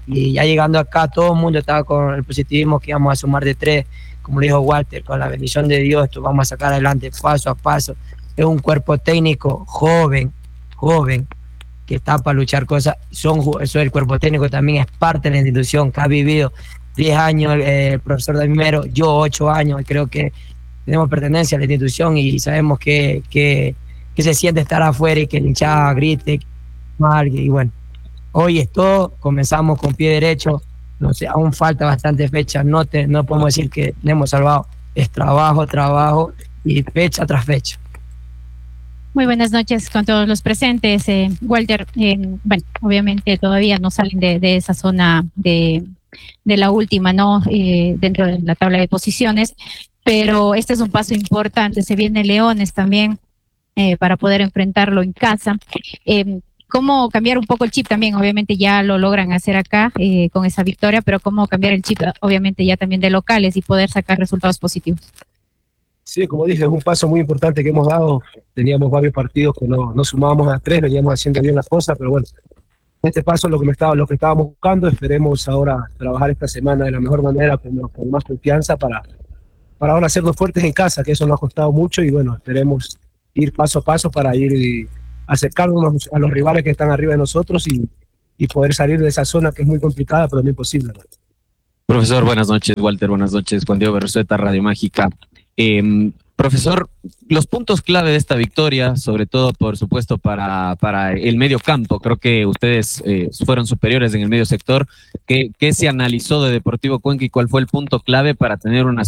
Y ya llegando acá, todo el mundo estaba con el positivismo que íbamos a sumar de tres, como le dijo Walter, con la bendición de Dios, esto vamos a sacar adelante paso a paso. Es un cuerpo técnico joven, joven, que está para luchar cosas. Son, eso el cuerpo técnico también es parte de la institución, que ha vivido diez años eh, el profesor David Mero, yo ocho años, y creo que tenemos pertenencia a la institución y sabemos que, que, que se siente estar afuera y que el hinchada grite mal, y bueno, hoy es todo, comenzamos con pie derecho, no sé, aún falta bastante fecha, no, te, no podemos decir que hemos salvado, es trabajo, trabajo y fecha tras fecha. Muy buenas noches con todos los presentes. Eh, Walter, eh, bueno, obviamente todavía no salen de, de esa zona de, de la última, ¿no? Eh, dentro de la tabla de posiciones, pero este es un paso importante. Se viene Leones también eh, para poder enfrentarlo en casa. Eh, ¿Cómo cambiar un poco el chip también? Obviamente ya lo logran hacer acá eh, con esa victoria, pero ¿cómo cambiar el chip? Obviamente ya también de locales y poder sacar resultados positivos. Sí, como dije, es un paso muy importante que hemos dado. Teníamos varios partidos que no, no sumábamos a tres, veníamos haciendo bien las cosas, pero bueno, este paso es lo que, me estaba, lo que estábamos buscando. Esperemos ahora trabajar esta semana de la mejor manera, con, con más confianza para, para ahora hacernos fuertes en casa, que eso nos ha costado mucho, y bueno, esperemos ir paso a paso para ir y acercarnos a los rivales que están arriba de nosotros y, y poder salir de esa zona que es muy complicada, pero no imposible, ¿no? Profesor, buenas noches. Walter, buenas noches. Juan Diego Berrueta, Radio Mágica. Eh, profesor, los puntos clave de esta victoria, sobre todo, por supuesto, para, para el medio campo, creo que ustedes eh, fueron superiores en el medio sector. ¿Qué, qué se analizó de Deportivo Cuenca y cuál fue el punto clave para tener una